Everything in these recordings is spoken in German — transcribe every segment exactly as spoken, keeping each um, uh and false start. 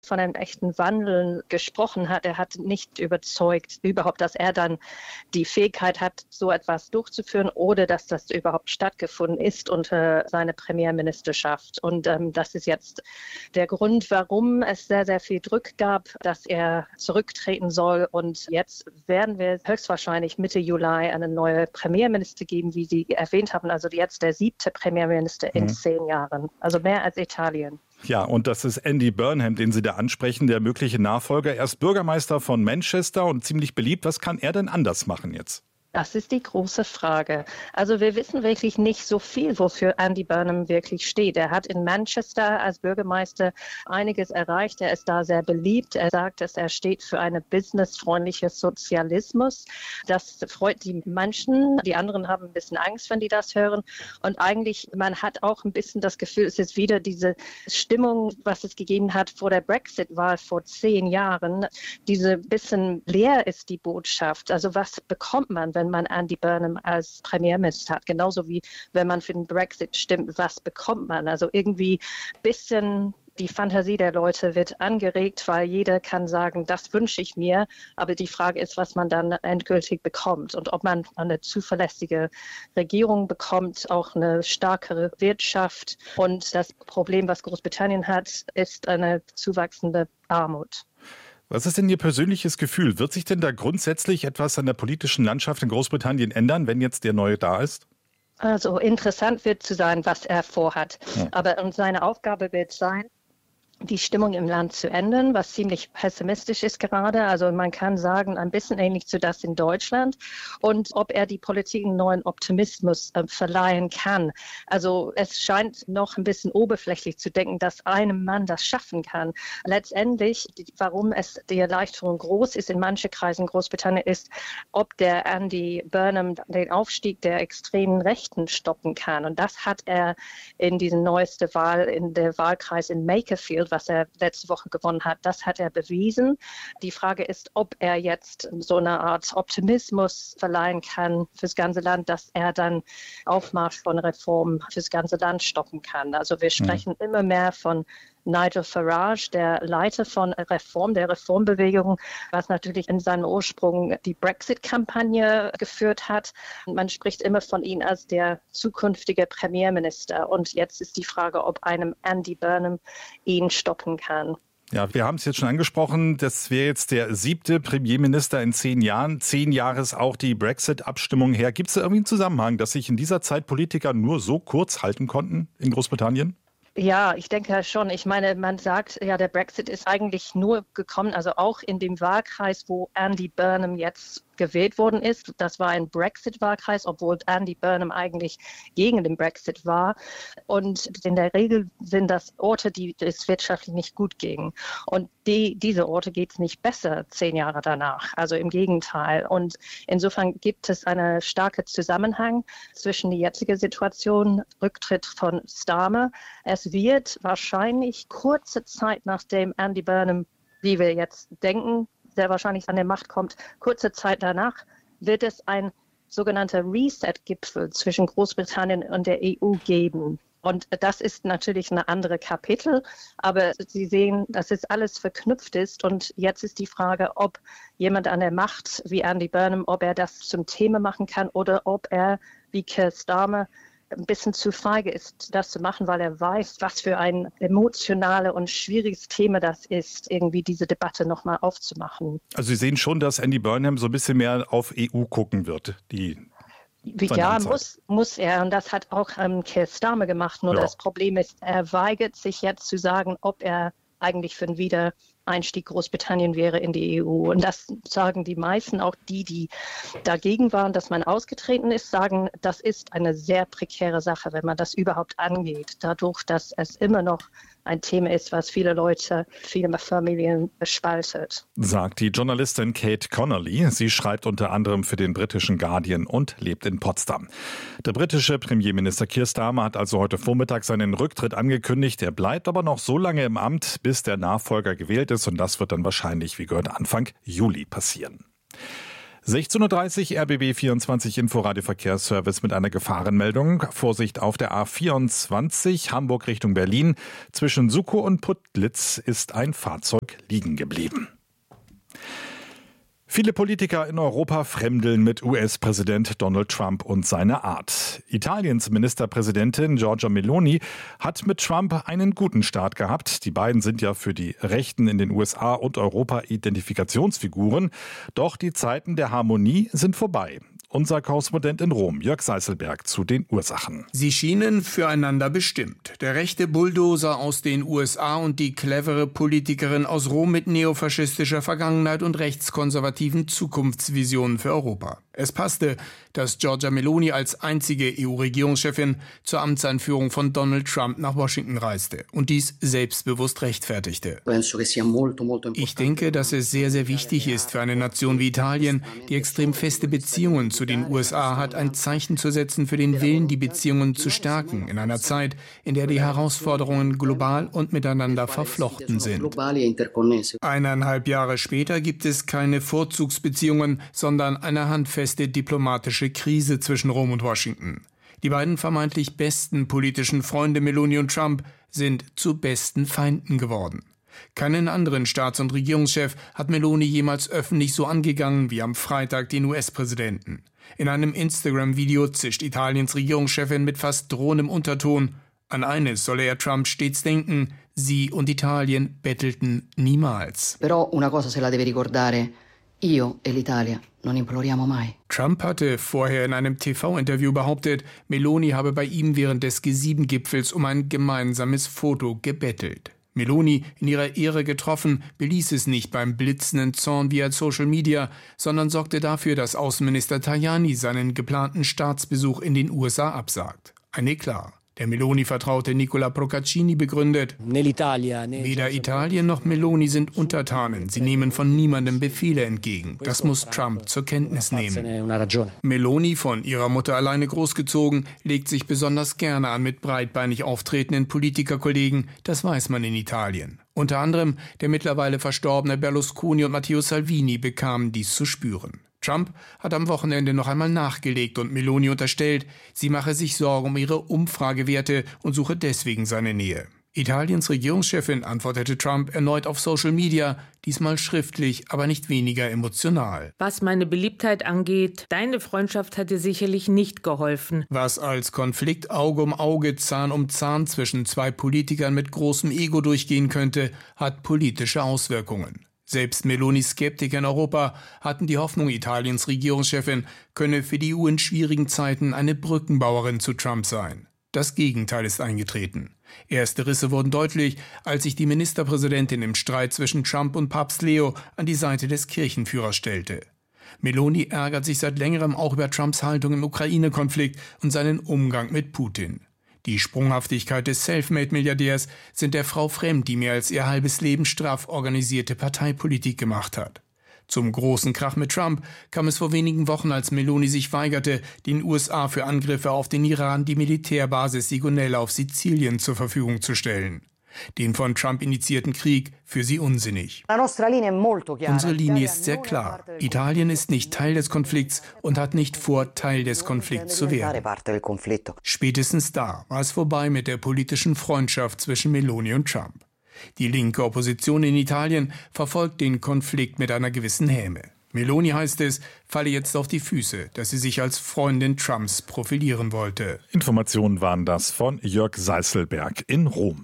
von einem echten Wandel gesprochen hat. Er hat nicht überzeugt überhaupt, dass er dann die Fähigkeit hat, so etwas durchzuführen oder dass das überhaupt stattgefunden ist unter seiner Premierministerschaft. Und ähm, das ist jetzt der Grund, warum es sehr, sehr viel Druck gab, dass er zurücktreten soll. Und jetzt werden wir höchstwahrscheinlich Mitte Juli einen neuen Premierminister geben, wie Sie erwähnt haben. Also jetzt der siebte Premierminister in mhm. zehn Jahren. Also mehr als Italien. Ja, und das ist Andy Burnham, den Sie da ansprechen, der mögliche Nachfolger. Er ist Bürgermeister von Manchester und ziemlich beliebt. Was kann er denn anders machen jetzt? Das ist die große Frage. Also wir wissen wirklich nicht so viel, wofür Andy Burnham wirklich steht. Er hat in Manchester als Bürgermeister einiges erreicht. Er ist da sehr beliebt. Er sagt, dass er steht für einen businessfreundlichen Sozialismus. Das freut die Menschen. Die anderen haben ein bisschen Angst, wenn die das hören. Und eigentlich, man hat auch ein bisschen das Gefühl, es ist wieder diese Stimmung, was es gegeben hat vor der Brexit-Wahl vor zehn Jahren. Diese bisschen leer ist die Botschaft. Also was bekommt man, wenn wenn man Andy Burnham als Premierminister hat, genauso wie wenn man für den Brexit stimmt, was bekommt man? Also irgendwie ein bisschen die Fantasie der Leute wird angeregt, weil jeder kann sagen, das wünsche ich mir, aber die Frage ist, was man dann endgültig bekommt und ob man eine zuverlässige Regierung bekommt, auch eine stärkere Wirtschaft. Und das Problem, was Großbritannien hat, ist eine zuwachsende Armut. Was ist denn Ihr persönliches Gefühl? Wird sich denn da grundsätzlich etwas an der politischen Landschaft in Großbritannien ändern, wenn jetzt der Neue da ist? Also interessant wird zu sein, was er vorhat. Ja. Aber und seine Aufgabe wird sein, die Stimmung im Land zu ändern, was ziemlich pessimistisch ist gerade. Also man kann sagen, ein bisschen ähnlich zu das in Deutschland. Und ob er die Politik einen neuen Optimismus äh, verleihen kann. Also es scheint noch ein bisschen oberflächlich zu denken, dass einem Mann das schaffen kann. Letztendlich, die, warum es die Erleichterung groß ist in manchen Kreisen Großbritannien, ist, ob der Andy Burnham den Aufstieg der extremen Rechten stoppen kann. Und das hat er in diesem neuesten Wahl, in der Wahlkreis in Makerfield, was er letzte Woche gewonnen hat, das hat er bewiesen. Die Frage ist, ob er jetzt so eine Art Optimismus verleihen kann fürs ganze Land, dass er dann Aufmarsch von Reformen fürs ganze Land stoppen kann. Also wir sprechen mhm. immer mehr von Nigel Farage, der Leiter von Reform, der Reformbewegung, was natürlich in seinem Ursprung die Brexit-Kampagne geführt hat. Man spricht immer von ihm als der zukünftige Premierminister. Und jetzt ist die Frage, ob einem Andy Burnham ihn stoppen kann. Ja, wir haben es jetzt schon angesprochen, das wäre jetzt der siebte Premierminister in zehn Jahren. Zehn Jahre ist auch die Brexit-Abstimmung her. Gibt es da irgendwie einen Zusammenhang, dass sich in dieser Zeit Politiker nur so kurz halten konnten in Großbritannien? Ja, ich denke schon. Ich meine, man sagt, ja, der Brexit ist eigentlich nur gekommen, also auch in dem Wahlkreis, wo Andy Burnham jetzt gewählt worden ist. Das war ein Brexit-Wahlkreis, obwohl Andy Burnham eigentlich gegen den Brexit war. Und in der Regel sind das Orte, die es wirtschaftlich nicht gut ging. Und die, diese Orte geht es nicht besser zehn Jahre danach. Also im Gegenteil. Und insofern gibt es einen starken Zusammenhang zwischen der jetzigen Situation, Rücktritt von Starmer. Es wird wahrscheinlich kurze Zeit nachdem Andy Burnham, wie wir jetzt denken, sehr wahrscheinlich an der Macht kommt, kurze Zeit danach wird es ein sogenannter Reset-Gipfel zwischen Großbritannien und der E U geben. Und das ist natürlich eine andere Kapitel, aber Sie sehen, dass es alles verknüpft ist. Und jetzt ist die Frage, ob jemand an der Macht wie Andy Burnham, ob er das zum Thema machen kann oder ob er wie Keir Starmer ein bisschen zu feige ist, das zu machen, weil er weiß, was für ein emotionales und schwieriges Thema das ist, irgendwie diese Debatte nochmal aufzumachen. Also Sie sehen schon, dass Andy Burnham so ein bisschen mehr auf E U gucken wird, die Ja, muss, muss er. Und das hat auch ähm, Keir Starmer gemacht. Nur ja. Das Problem ist, er weigert sich jetzt zu sagen, ob er eigentlich für einen Wiedereinstieg Großbritannien wäre in die E U. Und das sagen die meisten, auch die, die dagegen waren, dass man ausgetreten ist, sagen, das ist eine sehr prekäre Sache, wenn man das überhaupt angeht. Dadurch, dass es immer noch ein Thema ist, was viele Leute, viele Familien spaltet. Sagt die Journalistin Kate Connolly. Sie schreibt unter anderem für den britischen Guardian und lebt in Potsdam. Der britische Premierminister Keir Starmer hat also heute Vormittag seinen Rücktritt angekündigt. Er bleibt aber noch so lange im Amt, bis der Nachfolger gewählt ist. Und das wird dann wahrscheinlich, wie gehört, Anfang Juli passieren. sechzehn Uhr dreißig R B B vierundzwanzig Inforadio Verkehrsservice mit einer Gefahrenmeldung. Vorsicht auf der A vierundzwanzig Hamburg Richtung Berlin. Zwischen Suckow und Putlitz ist ein Fahrzeug liegen geblieben. Viele Politiker in Europa fremdeln mit U S-Präsident Donald Trump und seiner Art. Italiens Ministerpräsidentin Giorgia Meloni hat mit Trump einen guten Start gehabt. Die beiden sind ja für die Rechten in den U S A und Europa Identifikationsfiguren. Doch die Zeiten der Harmonie sind vorbei. Unser Korrespondent in Rom, Jörg Seißelberg, zu den Ursachen. Sie schienen füreinander bestimmt. Der rechte Bulldozer aus den U S A und die clevere Politikerin aus Rom mit neofaschistischer Vergangenheit und rechtskonservativen Zukunftsvisionen für Europa. Es passte, dass Giorgia Meloni als einzige E U-Regierungschefin zur Amtseinführung von Donald Trump nach Washington reiste und dies selbstbewusst rechtfertigte. Ich denke, dass es sehr, sehr wichtig ist für eine Nation wie Italien, die extrem feste Beziehungen zu den U S A hat, ein Zeichen zu setzen für den Willen, die Beziehungen zu stärken, in einer Zeit, in der die Herausforderungen global und miteinander verflochten sind. Eineinhalb Jahre später gibt es keine Vorzugsbeziehungen, sondern eine handfeste diplomatische Krise zwischen Rom und Washington. Die beiden vermeintlich besten politischen Freunde Meloni und Trump sind zu besten Feinden geworden. Keinen anderen Staats- und Regierungschef hat Meloni jemals öffentlich so angegangen wie am Freitag den U S-Präsidenten. In einem Instagram-Video zischt Italiens Regierungschefin mit fast drohendem Unterton: An eines solle er Trump stets denken: Sie und Italien bettelten niemals. Però una cosa se la deve ricordare: Io e l'Italia non imploriamo mai. Trump hatte vorher in einem T V-Interview behauptet, Meloni habe bei ihm während des G sieben Gipfels um ein gemeinsames Foto gebettelt. Meloni, in ihrer Ehre getroffen, beließ es nicht beim blitzenden Zorn via Social Media, sondern sorgte dafür, dass Außenminister Tajani seinen geplanten Staatsbesuch in den U S A absagt. Ein Eklat. Der Meloni-Vertraute Nicola Procaccini begründet: Weder Italien noch Meloni sind Untertanen. Sie nehmen von niemandem Befehle entgegen. Das muss Trump zur Kenntnis nehmen. Meloni, von ihrer Mutter alleine großgezogen, legt sich besonders gerne an mit breitbeinig auftretenden Politikerkollegen. Das weiß man in Italien. Unter anderem der mittlerweile verstorbene Berlusconi und Matteo Salvini bekamen dies zu spüren. Trump hat am Wochenende noch einmal nachgelegt und Meloni unterstellt, sie mache sich Sorgen um ihre Umfragewerte und suche deswegen seine Nähe. Italiens Regierungschefin antwortete Trump erneut auf Social Media, diesmal schriftlich, aber nicht weniger emotional. Was meine Beliebtheit angeht, deine Freundschaft hat dir sicherlich nicht geholfen. Was als Konflikt Auge um Auge, Zahn um Zahn zwischen zwei Politikern mit großem Ego durchgehen könnte, hat politische Auswirkungen. Selbst Melonis Skeptiker in Europa hatten die Hoffnung, Italiens Regierungschefin könne für die E U in schwierigen Zeiten eine Brückenbauerin zu Trump sein. Das Gegenteil ist eingetreten. Erste Risse wurden deutlich, als sich die Ministerpräsidentin im Streit zwischen Trump und Papst Leo an die Seite des Kirchenführers stellte. Meloni ärgert sich seit längerem auch über Trumps Haltung im Ukraine-Konflikt und seinen Umgang mit Putin. Die Sprunghaftigkeit des Selfmade-Milliardärs sind der Frau fremd, die mehr als ihr halbes Leben straff organisierte Parteipolitik gemacht hat. Zum großen Krach mit Trump kam es vor wenigen Wochen, als Meloni sich weigerte, den U S A für Angriffe auf den Iran die Militärbasis Sigonella auf Sizilien zur Verfügung zu stellen. Den von Trump initiierten Krieg für sie unsinnig. Unsere Linie ist sehr klar. Italien ist nicht Teil des Konflikts und hat nicht vor, Teil des Konflikts zu werden. Spätestens da war es vorbei mit der politischen Freundschaft zwischen Meloni und Trump. Die linke Opposition in Italien verfolgt den Konflikt mit einer gewissen Häme. Meloni, heißt es, falle jetzt auf die Füße, dass sie sich als Freundin Trumps profilieren wollte. Informationen waren das von Jörg Seißelberg in Rom.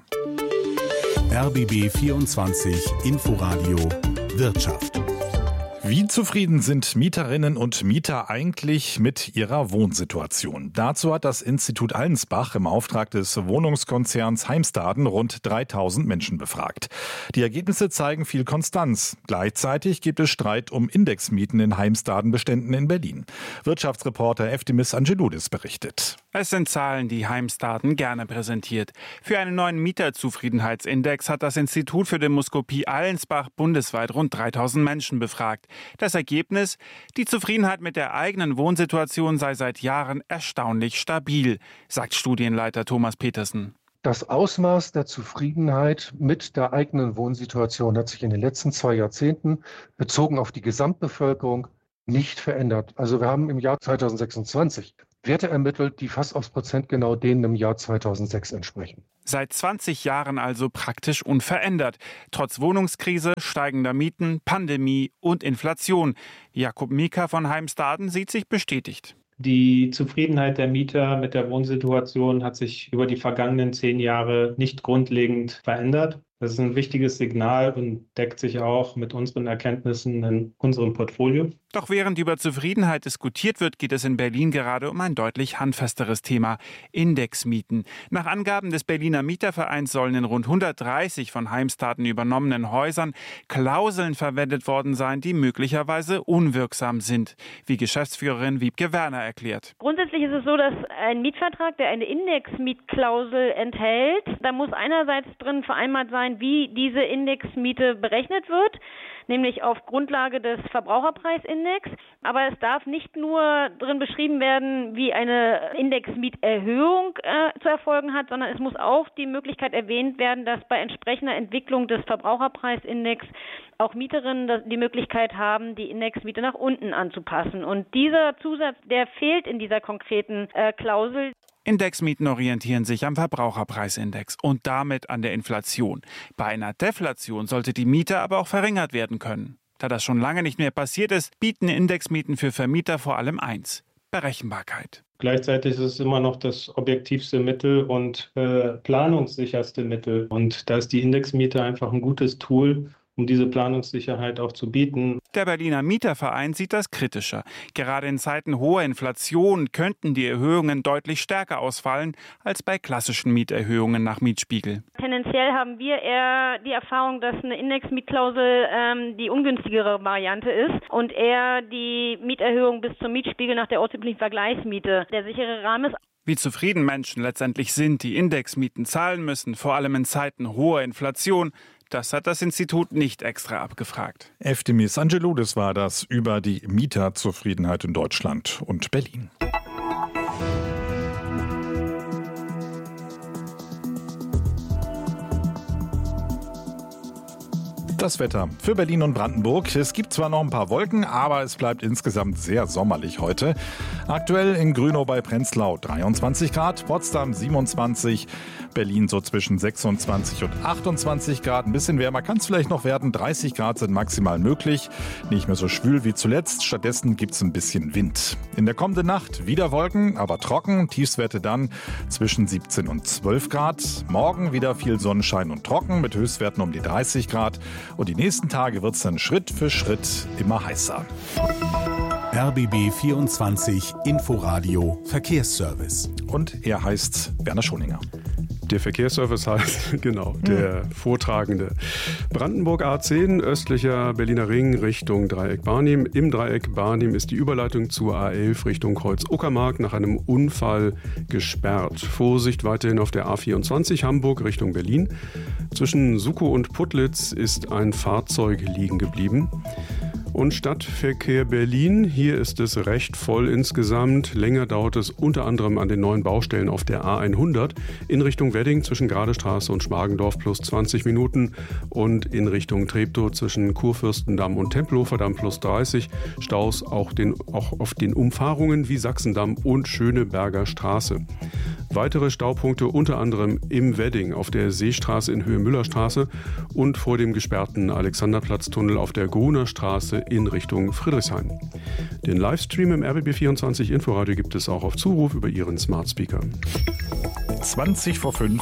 R B B vierundzwanzig Inforadio Wirtschaft. Wie zufrieden sind Mieterinnen und Mieter eigentlich mit ihrer Wohnsituation? Dazu hat das Institut Allensbach im Auftrag des Wohnungskonzerns Heimstaden rund dreitausend Menschen befragt. Die Ergebnisse zeigen viel Konstanz. Gleichzeitig gibt es Streit um Indexmieten in Heimstaden-Beständen in Berlin. Wirtschaftsreporter Eftimis Angeloudis berichtet. Es sind Zahlen, die Heimstaden gerne präsentiert. Für einen neuen Mieterzufriedenheitsindex hat das Institut für Demoskopie Allensbach bundesweit rund dreitausend Menschen befragt. Das Ergebnis? Die Zufriedenheit mit der eigenen Wohnsituation sei seit Jahren erstaunlich stabil, sagt Studienleiter Thomas Petersen. Das Ausmaß der Zufriedenheit mit der eigenen Wohnsituation hat sich in den letzten zwei Jahrzehnten bezogen auf die Gesamtbevölkerung nicht verändert. Also wir haben im Jahr zweitausendsechsundzwanzig Werte ermittelt, die fast aufs Prozent genau denen im Jahr zweitausendsechs entsprechen. Seit zwanzig Jahren also praktisch unverändert. Trotz Wohnungskrise, steigender Mieten, Pandemie und Inflation. Jakob Mika von Heimstaden sieht sich bestätigt. Die Zufriedenheit der Mieter mit der Wohnsituation hat sich über die vergangenen zehn Jahre nicht grundlegend verändert. Das ist ein wichtiges Signal und deckt sich auch mit unseren Erkenntnissen in unserem Portfolio. Doch während über Zufriedenheit diskutiert wird, geht es in Berlin gerade um ein deutlich handfesteres Thema: Indexmieten. Nach Angaben des Berliner Mietervereins sollen in rund hundertdreißig von Heimstaden übernommenen Häusern Klauseln verwendet worden sein, die möglicherweise unwirksam sind, wie Geschäftsführerin Wiebke Werner erklärt. Grundsätzlich ist es so, dass ein Mietvertrag, der eine Indexmietklausel enthält, da muss einerseits drin vereinbart sein, wie diese Indexmiete berechnet wird, nämlich auf Grundlage des Verbraucherpreisindex. Aber es darf nicht nur drin beschrieben werden, wie eine Indexmieterhöhung äh, zu erfolgen hat, sondern es muss auch die Möglichkeit erwähnt werden, dass bei entsprechender Entwicklung des Verbraucherpreisindex auch Mieterinnen die Möglichkeit haben, die Indexmiete nach unten anzupassen. Und dieser Zusatz, der fehlt in dieser konkreten äh, Klausel. Indexmieten orientieren sich am Verbraucherpreisindex und damit an der Inflation. Bei einer Deflation sollte die Miete aber auch verringert werden können. Da das schon lange nicht mehr passiert ist, bieten Indexmieten für Vermieter vor allem eins: Berechenbarkeit. Gleichzeitig ist es immer noch das objektivste Mittel und äh, planungssicherste Mittel. Und da ist die Indexmiete einfach ein gutes Tool, um diese Planungssicherheit auch zu bieten. Der Berliner Mieterverein sieht das kritischer. Gerade in Zeiten hoher Inflation könnten die Erhöhungen deutlich stärker ausfallen als bei klassischen Mieterhöhungen nach Mietspiegel. Tendenziell haben wir eher die Erfahrung, dass eine Indexmietklausel ähm, die ungünstigere Variante ist und eher die Mieterhöhung bis zum Mietspiegel nach der ortsüblichen Vergleichsmiete der sichere Rahmen ist. Wie zufrieden Menschen letztendlich sind, die Indexmieten zahlen müssen, vor allem in Zeiten hoher Inflation, das hat das Institut nicht extra abgefragt. Eftimis Angeloudis war das über die Mieterzufriedenheit in Deutschland und Berlin. Das Wetter für Berlin und Brandenburg. Es gibt zwar noch ein paar Wolken, aber es bleibt insgesamt sehr sommerlich heute. Aktuell in Grünow bei Prenzlau dreiundzwanzig Grad, Potsdam siebenundzwanzig, Berlin so zwischen sechsundzwanzig und achtundzwanzig Grad. Ein bisschen wärmer kann es vielleicht noch werden. dreißig Grad sind maximal möglich. Nicht mehr so schwül wie zuletzt. Stattdessen gibt es ein bisschen Wind. In der kommenden Nacht wieder Wolken, aber trocken. Tiefstwerte dann zwischen siebzehn und zwölf Grad. Morgen wieder viel Sonnenschein und trocken mit Höchstwerten um die dreißig Grad. Und die nächsten Tage wird es dann Schritt für Schritt immer heißer. R B B vierundzwanzig Inforadio Verkehrsservice. Und er heißt Werner Schoninger. Der Verkehrsservice heißt, genau, der hm. Vortragende. Brandenburg A zehn, östlicher Berliner Ring Richtung Dreieck Barnim. Im Dreieck Barnim ist die Überleitung zur A elf Richtung Kreuz-Uckermark nach einem Unfall gesperrt. Vorsicht weiterhin auf der A vierundzwanzig Hamburg Richtung Berlin. Zwischen Sukow und Putlitz ist ein Fahrzeug liegen geblieben. Und Stadtverkehr Berlin, hier ist es recht voll insgesamt. Länger dauert es unter anderem an den neuen Baustellen auf der A hundert in Richtung Wedding zwischen Gradestraße und Schmargendorf plus zwanzig Minuten und in Richtung Treptow zwischen Kurfürstendamm und Tempelhofer Damm plus dreißig. Staus auch, den, auch auf den Umfahrungen wie Sachsendamm und Schöneberger Straße. Weitere Staupunkte unter anderem im Wedding auf der Seestraße in Höhe Müllerstraße und vor dem gesperrten Alexanderplatztunnel auf der Gruner Straße in Richtung Friedrichshain. Den Livestream im R B B vierundzwanzig Inforadio gibt es auch auf Zuruf über Ihren Smart Speaker. zwanzig vor fünf.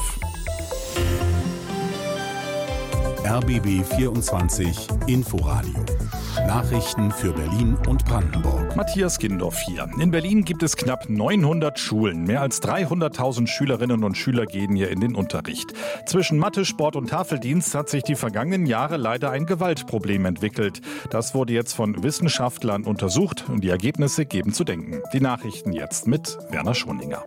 R B B vierundzwanzig Inforadio. Nachrichten für Berlin und Brandenburg. Matthias Gindorf hier. In Berlin gibt es knapp neunhundert Schulen. Mehr als dreihunderttausend Schülerinnen und Schüler gehen hier in den Unterricht. Zwischen Mathe, Sport und Tafeldienst hat sich die vergangenen Jahre leider ein Gewaltproblem entwickelt. Das wurde jetzt von Wissenschaftlern untersucht und die Ergebnisse geben zu denken. Die Nachrichten jetzt mit Werner Schoninger.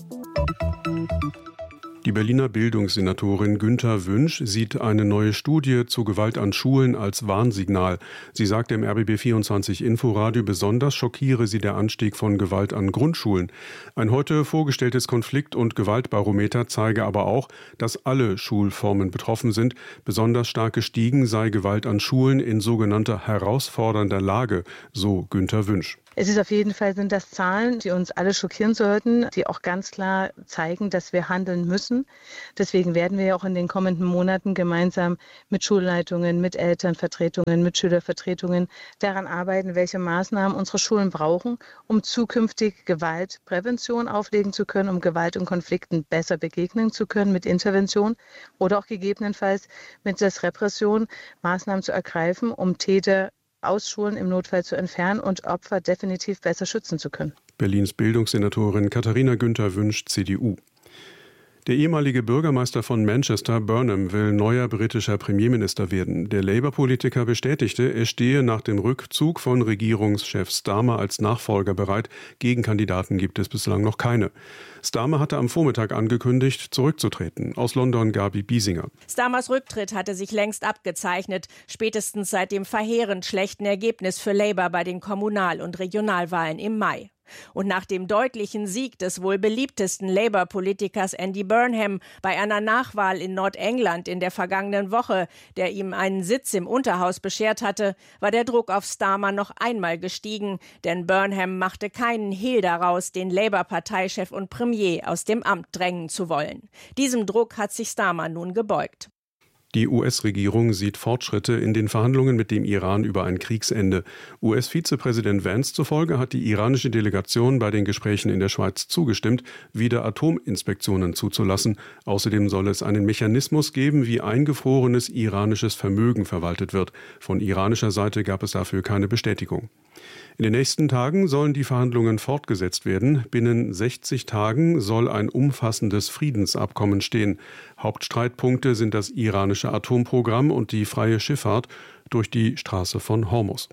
Die Berliner Bildungssenatorin Günther Wünsch sieht eine neue Studie zu Gewalt an Schulen als Warnsignal. Sie sagte im R B B vierundzwanzig Inforadio, besonders schockiere sie der Anstieg von Gewalt an Grundschulen. Ein heute vorgestelltes Konflikt- und Gewaltbarometer zeige aber auch, dass alle Schulformen betroffen sind. Besonders stark gestiegen sei Gewalt an Schulen in sogenannter herausfordernder Lage, so Günther Wünsch. Es ist auf jeden Fall, sind das Zahlen, die uns alle schockieren sollten, die auch ganz klar zeigen, dass wir handeln müssen. Deswegen werden wir ja auch in den kommenden Monaten gemeinsam mit Schulleitungen, mit Elternvertretungen, mit Schülervertretungen daran arbeiten, welche Maßnahmen unsere Schulen brauchen, um zukünftig Gewaltprävention auflegen zu können, um Gewalt und Konflikten besser begegnen zu können mit Intervention oder auch gegebenenfalls mit der Repression Maßnahmen zu ergreifen, um Täter aus Schulen im Notfall zu entfernen und Opfer definitiv besser schützen zu können. Berlins Bildungssenatorin Katharina Günther-Wünsch, C D U. Der ehemalige Bürgermeister von Manchester, Burnham, will neuer britischer Premierminister werden. Der Labour-Politiker bestätigte, er stehe nach dem Rückzug von Regierungschef Starmer als Nachfolger bereit. Gegenkandidaten gibt es bislang noch keine. Starmer hatte am Vormittag angekündigt, zurückzutreten. Aus London Gabi Biesinger. Starmers Rücktritt hatte sich längst abgezeichnet, spätestens seit dem verheerend schlechten Ergebnis für Labour bei den Kommunal- und Regionalwahlen im Mai. Und nach dem deutlichen Sieg des wohl beliebtesten Labour-Politikers Andy Burnham bei einer Nachwahl in Nordengland in der vergangenen Woche, der ihm einen Sitz im Unterhaus beschert hatte, war der Druck auf Starmer noch einmal gestiegen, denn Burnham machte keinen Hehl daraus, den Labour-Parteichef und Premier aus dem Amt drängen zu wollen. Diesem Druck hat sich Starmer nun gebeugt. Die U S-Regierung sieht Fortschritte in den Verhandlungen mit dem Iran über ein Kriegsende. U S-Vizepräsident Vance zufolge hat die iranische Delegation bei den Gesprächen in der Schweiz zugestimmt, wieder Atominspektionen zuzulassen. Außerdem soll es einen Mechanismus geben, wie eingefrorenes iranisches Vermögen verwaltet wird. Von iranischer Seite gab es dafür keine Bestätigung. In den nächsten Tagen sollen die Verhandlungen fortgesetzt werden. Binnen sechzig Tagen soll ein umfassendes Friedensabkommen stehen. Hauptstreitpunkte sind das iranische Atomprogramm und die freie Schifffahrt durch die Straße von Hormuz.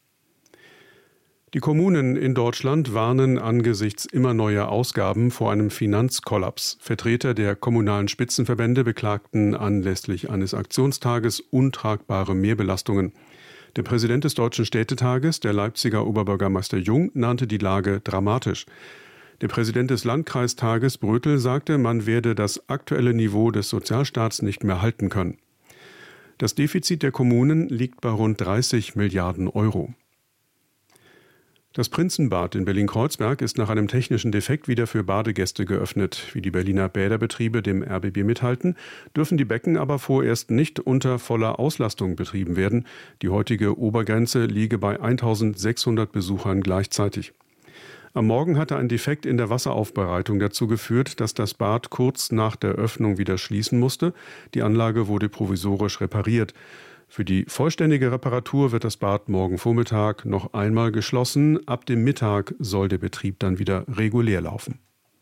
Die Kommunen in Deutschland warnen angesichts immer neuer Ausgaben vor einem Finanzkollaps. Vertreter der kommunalen Spitzenverbände beklagten anlässlich eines Aktionstages untragbare Mehrbelastungen. Der Präsident des Deutschen Städtetages, der Leipziger Oberbürgermeister Jung, nannte die Lage dramatisch. Der Präsident des Landkreistages Brötel sagte, man werde das aktuelle Niveau des Sozialstaats nicht mehr halten können. Das Defizit der Kommunen liegt bei rund dreißig Milliarden Euro. Das Prinzenbad in Berlin-Kreuzberg ist nach einem technischen Defekt wieder für Badegäste geöffnet. Wie die Berliner Bäderbetriebe dem R B B mithalten, dürfen die Becken aber vorerst nicht unter voller Auslastung betrieben werden. Die heutige Obergrenze liege bei eintausendsechshundert Besuchern gleichzeitig. Am Morgen hatte ein Defekt in der Wasseraufbereitung dazu geführt, dass das Bad kurz nach der Öffnung wieder schließen musste. Die Anlage wurde provisorisch repariert. Für die vollständige Reparatur wird das Bad morgen Vormittag noch einmal geschlossen. Ab dem Mittag soll der Betrieb dann wieder regulär laufen.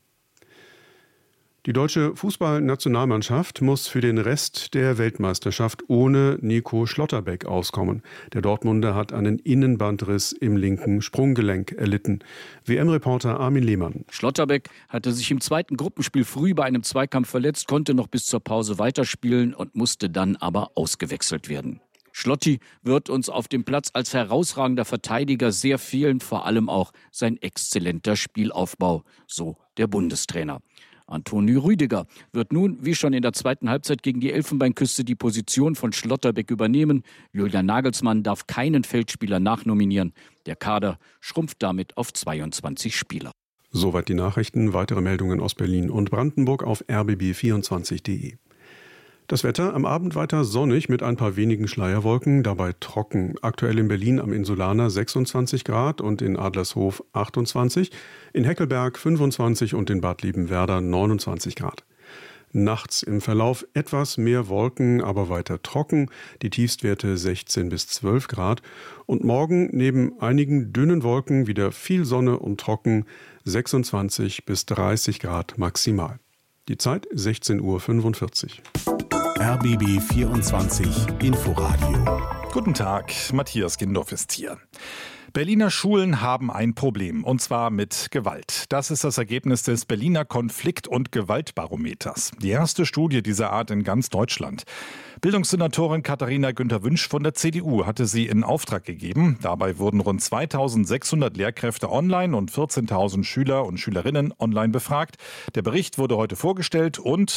Die deutsche Fußballnationalmannschaft muss für den Rest der Weltmeisterschaft ohne Nico Schlotterbeck auskommen. Der Dortmunder hat einen Innenbandriss im linken Sprunggelenk erlitten. W M-Reporter Armin Lehmann. Schlotterbeck hatte sich im zweiten Gruppenspiel früh bei einem Zweikampf verletzt, konnte noch bis zur Pause weiterspielen und musste dann aber ausgewechselt werden. Schlotti wird uns auf dem Platz als herausragender Verteidiger sehr fehlen, vor allem auch sein exzellenter Spielaufbau, so der Bundestrainer. Antonio Rüdiger wird nun, wie schon in der zweiten Halbzeit gegen die Elfenbeinküste, die Position von Schlotterbeck übernehmen. Julian Nagelsmann darf keinen Feldspieler nachnominieren. Der Kader schrumpft damit auf zweiundzwanzig Spieler. Soweit die Nachrichten. Weitere Meldungen aus Berlin und Brandenburg auf r b b vierundzwanzig punkt de. Das Wetter am Abend weiter sonnig mit ein paar wenigen Schleierwolken, dabei trocken. Aktuell in Berlin am Insulaner sechsundzwanzig Grad und in Adlershof achtundzwanzig, in Heckelberg fünfundzwanzig und in Bad Liebenwerda neunundzwanzig Grad. Nachts im Verlauf etwas mehr Wolken, aber weiter trocken, die Tiefstwerte sechzehn bis zwölf Grad. Und morgen neben einigen dünnen Wolken wieder viel Sonne und trocken, sechsundzwanzig bis dreißig Grad maximal. Die Zeit sechzehn Uhr fünfundvierzig. R B B vierundzwanzig Inforadio. Guten Tag, Matthias Gindorf ist hier. Berliner Schulen haben ein Problem, und zwar mit Gewalt. Das ist das Ergebnis des Berliner Konflikt- und Gewaltbarometers. Die erste Studie dieser Art in ganz Deutschland. Bildungssenatorin Katharina Günther-Wünsch von der C D U hatte sie in Auftrag gegeben. Dabei wurden rund zweitausendsechshundert Lehrkräfte online und vierzehntausend Schüler und Schülerinnen online befragt. Der Bericht wurde heute vorgestellt und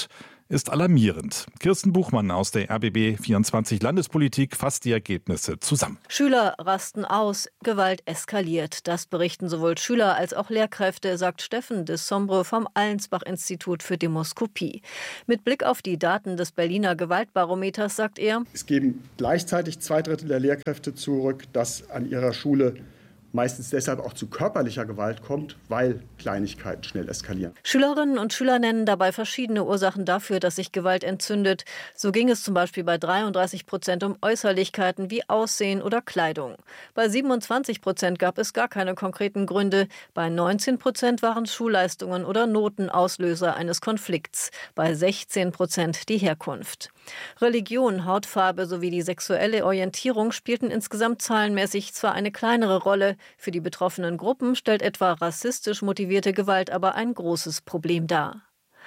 ist alarmierend. Kirsten Buchmann aus der R B B vierundzwanzig Landespolitik fasst die Ergebnisse zusammen. Schüler rasten aus, Gewalt eskaliert. Das berichten sowohl Schüler als auch Lehrkräfte, sagt Steffen de Sombre vom Allensbach-Institut für Demoskopie. Mit Blick auf die Daten des Berliner Gewaltbarometers sagt er: Es geben gleichzeitig zwei Drittel der Lehrkräfte zurück, dass an ihrer Schule meistens deshalb auch zu körperlicher Gewalt kommt, weil Kleinigkeiten schnell eskalieren. Schülerinnen und Schüler nennen dabei verschiedene Ursachen dafür, dass sich Gewalt entzündet. So ging es zum Beispiel bei dreiunddreißig Prozent um Äußerlichkeiten wie Aussehen oder Kleidung. Bei siebenundzwanzig Prozent gab es gar keine konkreten Gründe. Bei neunzehn Prozent waren Schulleistungen oder Noten Auslöser eines Konflikts. Bei sechzehn Prozent die Herkunft. Religion, Hautfarbe sowie die sexuelle Orientierung spielten insgesamt zahlenmäßig zwar eine kleinere Rolle. Für die betroffenen Gruppen stellt etwa rassistisch motivierte Gewalt aber ein großes Problem dar.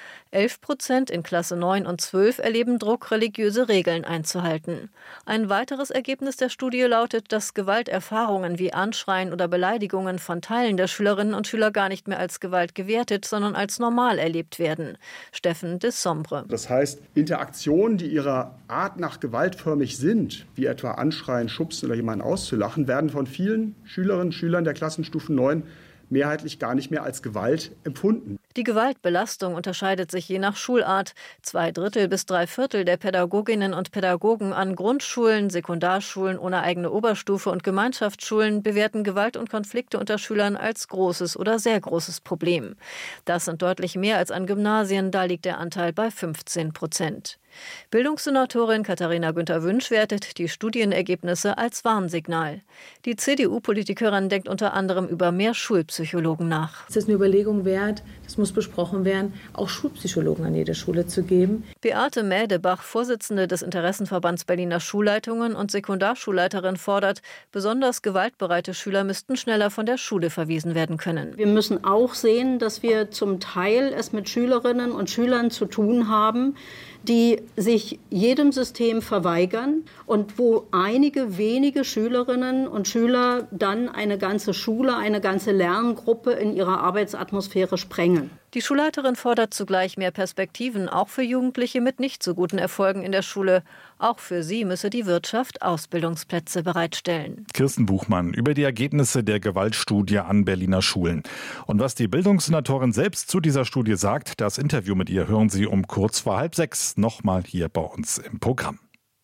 elf Prozent in Klasse neun und zwölf erleben Druck, religiöse Regeln einzuhalten. Ein weiteres Ergebnis der Studie lautet, dass Gewalterfahrungen wie Anschreien oder Beleidigungen von Teilen der Schülerinnen und Schüler gar nicht mehr als Gewalt gewertet, sondern als normal erlebt werden. Steffen de Sombre. Das heißt, Interaktionen, die ihrer Art nach gewaltförmig sind, wie etwa Anschreien, Schubsen oder jemanden auszulachen, werden von vielen Schülerinnen und Schülern der Klassenstufe neun mehrheitlich gar nicht mehr als Gewalt empfunden. Die Gewaltbelastung unterscheidet sich je nach Schulart. Zwei Drittel bis drei Viertel der Pädagoginnen und Pädagogen an Grundschulen, Sekundarschulen ohne eigene Oberstufe und Gemeinschaftsschulen bewerten Gewalt und Konflikte unter Schülern als großes oder sehr großes Problem. Das sind deutlich mehr als an Gymnasien, da liegt der Anteil bei fünfzehn Prozent. Bildungssenatorin Katharina Günther-Wünsch wertet die Studienergebnisse als Warnsignal. Die C D U-Politikerin denkt unter anderem über mehr Schulpsychologen nach. Es ist eine Überlegung wert, das muss besprochen werden, auch Schulpsychologen an jede Schule zu geben. Beate Mädebach, Vorsitzende des Interessenverbands Berliner Schulleitungen und Sekundarschulleiterin, fordert, besonders gewaltbereite Schüler müssten schneller von der Schule verwiesen werden können. Wir müssen auch sehen, dass wir zum Teil es mit Schülerinnen und Schülern zu tun haben, die sich jedem System verweigern und wo einige wenige Schülerinnen und Schüler dann eine ganze Schule, eine ganze Lerngruppe in ihrer Arbeitsatmosphäre sprengen. Die Schulleiterin fordert zugleich mehr Perspektiven, auch für Jugendliche mit nicht so guten Erfolgen in der Schule. Auch für sie müsse die Wirtschaft Ausbildungsplätze bereitstellen. Kirsten Buchmann über die Ergebnisse der Gewaltstudie an Berliner Schulen. Und was die Bildungssenatorin selbst zu dieser Studie sagt, das Interview mit ihr hören Sie um kurz vor halb sechs nochmal hier bei uns im Programm.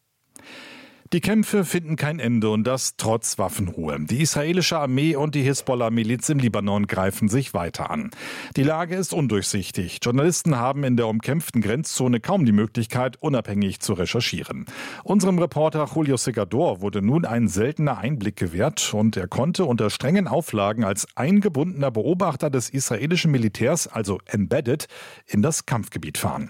Die Kämpfe finden kein Ende und das trotz Waffenruhe. Die israelische Armee und die Hisbollah-Miliz im Libanon greifen sich weiter an. Die Lage ist undurchsichtig. Journalisten haben in der umkämpften Grenzzone kaum die Möglichkeit, unabhängig zu recherchieren. Unserem Reporter Julio Segador wurde nun ein seltener Einblick gewährt und er konnte unter strengen Auflagen als eingebundener Beobachter des israelischen Militärs, also embedded, in das Kampfgebiet fahren.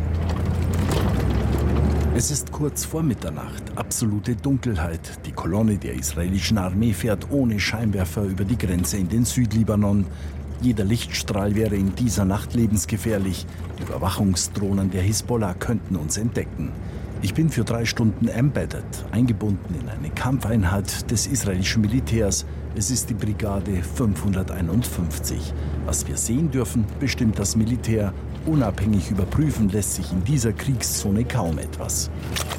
Es ist kurz vor Mitternacht, absolute Dunkelheit. Die Kolonne der israelischen Armee fährt ohne Scheinwerfer über die Grenze in den Südlibanon. Jeder Lichtstrahl wäre in dieser Nacht lebensgefährlich. Überwachungsdrohnen der Hisbollah könnten uns entdecken. Ich bin für drei Stunden embedded, eingebunden in eine Kampfeinheit des israelischen Militärs. Es ist die Brigade fünfhunderteinundfünfzig. Was wir sehen dürfen, bestimmt das Militär. Unabhängig überprüfen lässt sich in dieser Kriegszone kaum etwas.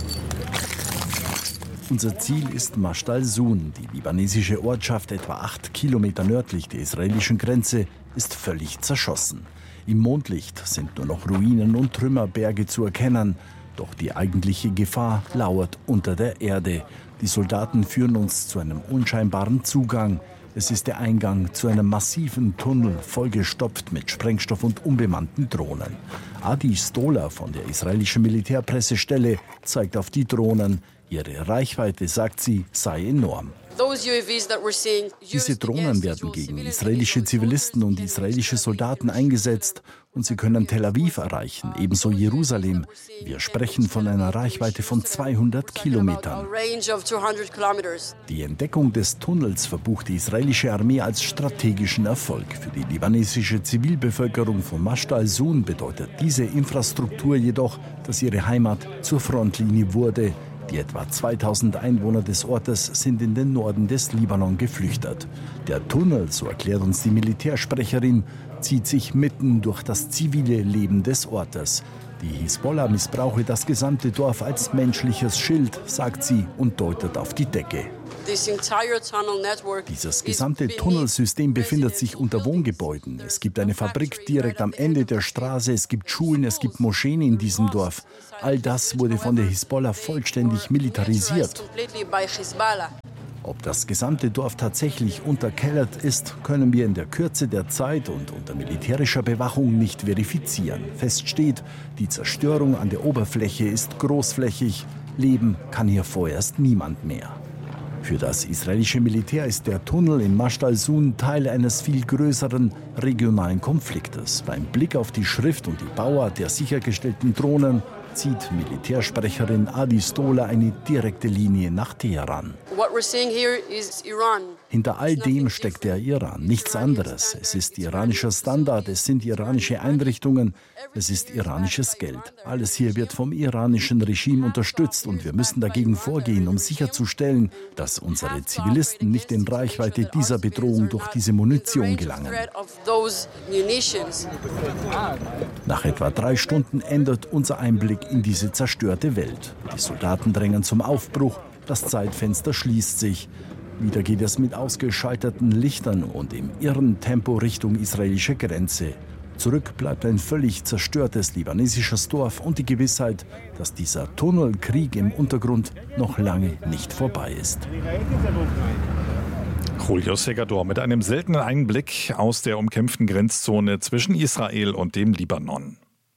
Unser Ziel ist Masht al-Sun. Die libanesische Ortschaft, etwa acht Kilometer nördlich der israelischen Grenze, ist völlig zerschossen. Im Mondlicht sind nur noch Ruinen und Trümmerberge zu erkennen. Doch die eigentliche Gefahr lauert unter der Erde. Die Soldaten führen uns zu einem unscheinbaren Zugang. Es ist der Eingang zu einem massiven Tunnel, vollgestopft mit Sprengstoff und unbemannten Drohnen. Adi Stola von der israelischen Militärpressestelle zeigt auf die Drohnen. Ihre Reichweite, sagt sie, sei enorm. Diese Drohnen werden gegen israelische Zivilisten und israelische Soldaten eingesetzt und sie können Tel Aviv erreichen, ebenso Jerusalem. Wir sprechen von einer Reichweite von zweihundert Kilometern. Die Entdeckung des Tunnels verbucht die israelische Armee als strategischen Erfolg. Für die libanesische Zivilbevölkerung von Masht al-Sun bedeutet diese Infrastruktur jedoch, dass ihre Heimat zur Frontlinie wurde. Die etwa zweitausend Einwohner des Ortes sind in den Norden des Libanon geflüchtet. Der Tunnel, so erklärt uns die Militärsprecherin, zieht sich mitten durch das zivile Leben des Ortes. Die Hisbollah missbrauche das gesamte Dorf als menschliches Schild, sagt sie und deutet auf die Decke. Dieses gesamte Tunnelsystem befindet sich unter Wohngebäuden. Es gibt eine Fabrik direkt am Ende der Straße, es gibt Schulen, es gibt Moscheen in diesem Dorf. All das wurde von der Hisbollah vollständig militarisiert. Ob das gesamte Dorf tatsächlich unterkellert ist, können wir in der Kürze der Zeit und unter militärischer Bewachung nicht verifizieren. Fest steht, die Zerstörung an der Oberfläche ist großflächig. Leben kann hier vorerst niemand mehr. Für das israelische Militär ist der Tunnel in Masht al-Sun Teil eines viel größeren regionalen Konfliktes. Beim Blick auf die Schrift und die Bauart der sichergestellten Drohnen zieht Militärsprecherin Adi Stola eine direkte Linie nach Teheran. Hinter all dem steckt der Iran, nichts anderes. Es ist iranischer Standard, es sind iranische Einrichtungen, es ist iranisches Geld. Alles hier wird vom iranischen Regime unterstützt und wir müssen dagegen vorgehen, um sicherzustellen, dass unsere Zivilisten nicht in Reichweite dieser Bedrohung durch diese Munition gelangen. Nach etwa drei Stunden endet unser Einblick in diese zerstörte Welt. Die Soldaten drängen zum Aufbruch, das Zeitfenster schließt sich. Wieder geht es mit ausgeschalteten Lichtern und im irren Tempo Richtung israelische Grenze. Zurück bleibt ein völlig zerstörtes libanesisches Dorf und die Gewissheit, dass dieser Tunnelkrieg im Untergrund noch lange nicht vorbei ist. Julio Segador mit einem seltenen Einblick aus der umkämpften Grenzzone zwischen Israel und dem Libanon.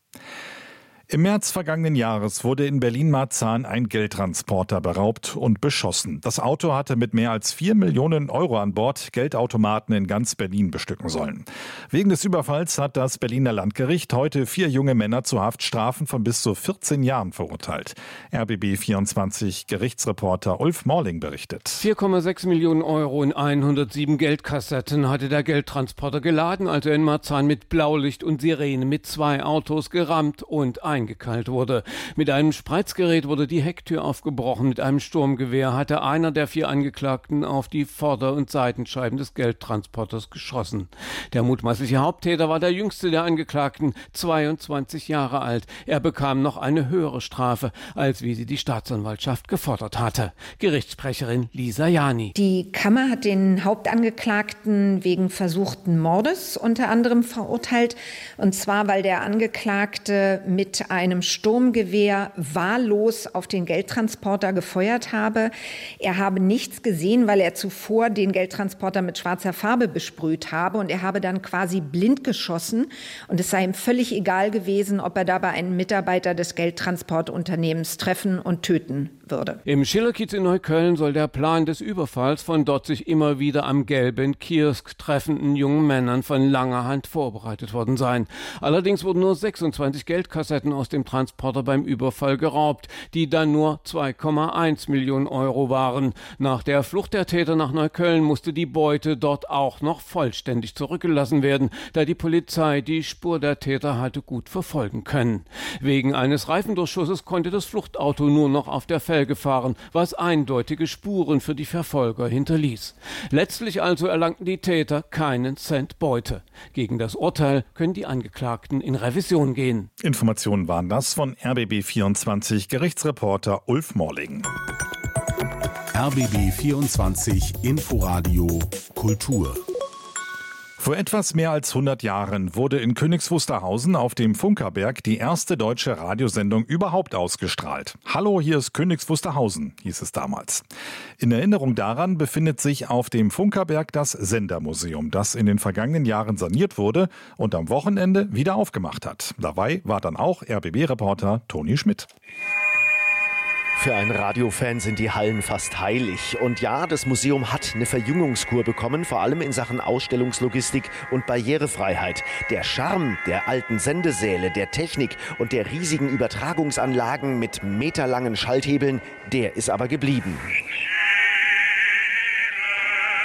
Im März vergangenen Jahres wurde in Berlin-Marzahn ein Geldtransporter beraubt und beschossen. Das Auto hatte mit mehr als vier Millionen Euro an Bord Geldautomaten in ganz Berlin bestücken sollen. Wegen des Überfalls hat das Berliner Landgericht heute vier junge Männer zu Haftstrafen von bis zu vierzehn Jahren verurteilt. R B B vierundzwanzig Gerichtsreporter Ulf Morling berichtet. vier Komma sechs Millionen Euro in hundertsieben Geldkassetten hatte der Geldtransporter geladen, als er in Marzahn mit Blaulicht und Sirene mit zwei Autos gerammt und ein eingekeilt wurde. Mit einem Spreizgerät wurde die Hecktür aufgebrochen. Mit einem Sturmgewehr hatte einer der vier Angeklagten auf die Vorder- und Seitenscheiben des Geldtransporters geschossen. Der mutmaßliche Haupttäter war der jüngste der Angeklagten, zweiundzwanzig Jahre alt. Er bekam noch eine höhere Strafe, als wie sie die Staatsanwaltschaft gefordert hatte. Gerichtssprecherin Lisa Jani. Die Kammer hat den Hauptangeklagten wegen versuchten Mordes unter anderem verurteilt. Und zwar, weil der Angeklagte mit einem Sturmgewehr wahllos auf den Geldtransporter gefeuert habe. Er habe nichts gesehen, weil er zuvor den Geldtransporter mit schwarzer Farbe besprüht habe und er habe dann quasi blind geschossen und es sei ihm völlig egal gewesen, ob er dabei einen Mitarbeiter des Geldtransportunternehmens treffen und töten würde. Im Schillerkiez in Neukölln soll der Plan des Überfalls von dort sich immer wieder am gelben Kiosk treffenden jungen Männern von langer Hand vorbereitet worden sein. Allerdings wurden nur sechsundzwanzig Geldkassetten aus dem Transporter beim Überfall geraubt, die dann nur zwei Komma eins Millionen Euro waren. Nach der Flucht der Täter nach Neukölln musste die Beute dort auch noch vollständig zurückgelassen werden, da die Polizei die Spur der Täter hatte gut verfolgen können. Wegen eines Reifendurchschusses konnte das Fluchtauto nur noch auf der Felge fahren, was eindeutige Spuren für die Verfolger hinterließ. Letztlich also erlangten die Täter keinen Cent Beute. Gegen das Urteil können die Angeklagten in Revision gehen. Informationen waren das von R B B vierundzwanzig Gerichtsreporter Ulf Morling. R B B vierundzwanzig Inforadio Kultur. Vor etwas mehr als hundert Jahren wurde in Königs Wusterhausen auf dem Funkerberg die erste deutsche Radiosendung überhaupt ausgestrahlt. Hallo, hier ist Königs Wusterhausen, hieß es damals. In Erinnerung daran befindet sich auf dem Funkerberg das Sendermuseum, das in den vergangenen Jahren saniert wurde und am Wochenende wieder aufgemacht hat. Dabei war dann auch R B B-Reporter Toni Schmidt. Für einen Radiofan sind die Hallen fast heilig. Und ja, das Museum hat eine Verjüngungskur bekommen, vor allem in Sachen Ausstellungslogistik und Barrierefreiheit. Der Charme der alten Sendesäle, der Technik und der riesigen Übertragungsanlagen mit meterlangen Schalthebeln, der ist aber geblieben.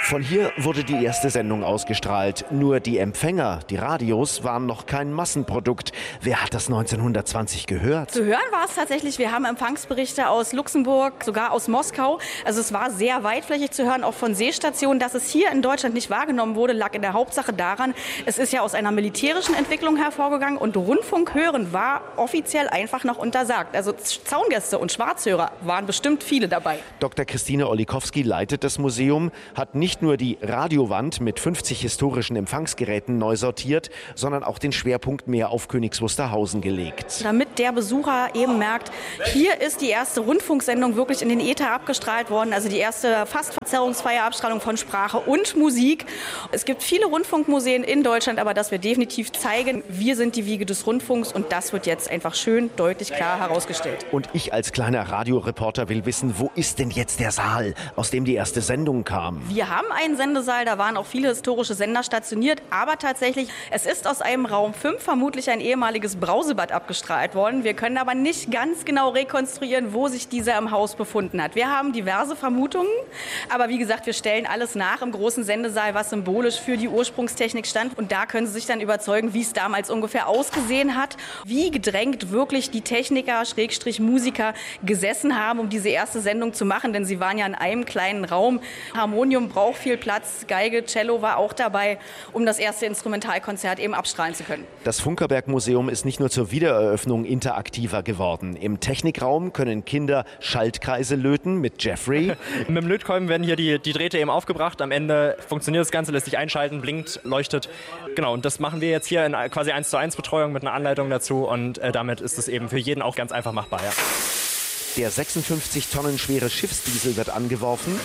Von hier wurde die erste Sendung ausgestrahlt. Nur die Empfänger, die Radios, waren noch kein Massenprodukt. Wer hat das neunzehnhundertzwanzig gehört? Zu hören war es tatsächlich. Wir haben Empfangsberichte aus Luxemburg, sogar aus Moskau. Also es war sehr weitflächig zu hören, auch von Seestationen. Dass es hier in Deutschland nicht wahrgenommen wurde, lag in der Hauptsache daran, es ist ja aus einer militärischen Entwicklung hervorgegangen und Rundfunk hören war offiziell einfach noch untersagt. Also Zaungäste und Schwarzhörer waren bestimmt viele dabei. Doktor Christine Olikowski leitet das Museum, hat nicht nur die Radiowand mit fünfzig historischen Empfangsgeräten neu sortiert, sondern auch den Schwerpunkt mehr auf Königs Wusterhausen gelegt. Damit der Besucher eben merkt, hier ist die erste Rundfunksendung wirklich in den Äther abgestrahlt worden, also die erste fast verzerrungsfreie Abstrahlung von Sprache und Musik. Es gibt viele Rundfunkmuseen in Deutschland, aber dass wir definitiv zeigen, wir sind die Wiege des Rundfunks und das wird jetzt einfach schön, deutlich, klar herausgestellt. Und ich als kleiner Radioreporter will wissen, wo ist denn jetzt der Saal, aus dem die erste Sendung kam? Wir haben einen Sendesaal, da waren auch viele historische Sender stationiert, aber tatsächlich, es ist aus einem Raum fünf vermutlich ein ehemaliges Brausebad abgestrahlt worden. Wir können aber nicht ganz genau rekonstruieren, wo sich dieser im Haus befunden hat. Wir haben diverse Vermutungen, aber wie gesagt, wir stellen alles nach im großen Sendesaal, was symbolisch für die Ursprungstechnik stand. Und da können Sie sich dann überzeugen, wie es damals ungefähr ausgesehen hat, wie gedrängt wirklich die Techniker, Schrägstrich Musiker gesessen haben, um diese erste Sendung zu machen, denn sie waren ja in einem kleinen Raum. Harmonium braucht viel Platz, Geige, Cello war auch dabei, um das erste Instrumentalkonzert eben abstrahlen zu können. Das Funkerberg-Museum ist nicht nur zur Wiedereröffnung interaktiver geworden. Im Technikraum können Kinder Schaltkreise löten mit Jeffrey. Mit dem Lötkolben werden hier die, die Drähte eben aufgebracht. Am Ende funktioniert das Ganze, lässt sich einschalten, blinkt, leuchtet. Genau, und das machen wir jetzt hier in quasi eins zu eins Betreuung mit einer Anleitung dazu. Und äh, damit ist es eben für jeden auch ganz einfach machbar. Ja. Der sechsundfünfzig Tonnen schwere Schiffsdiesel wird angeworfen.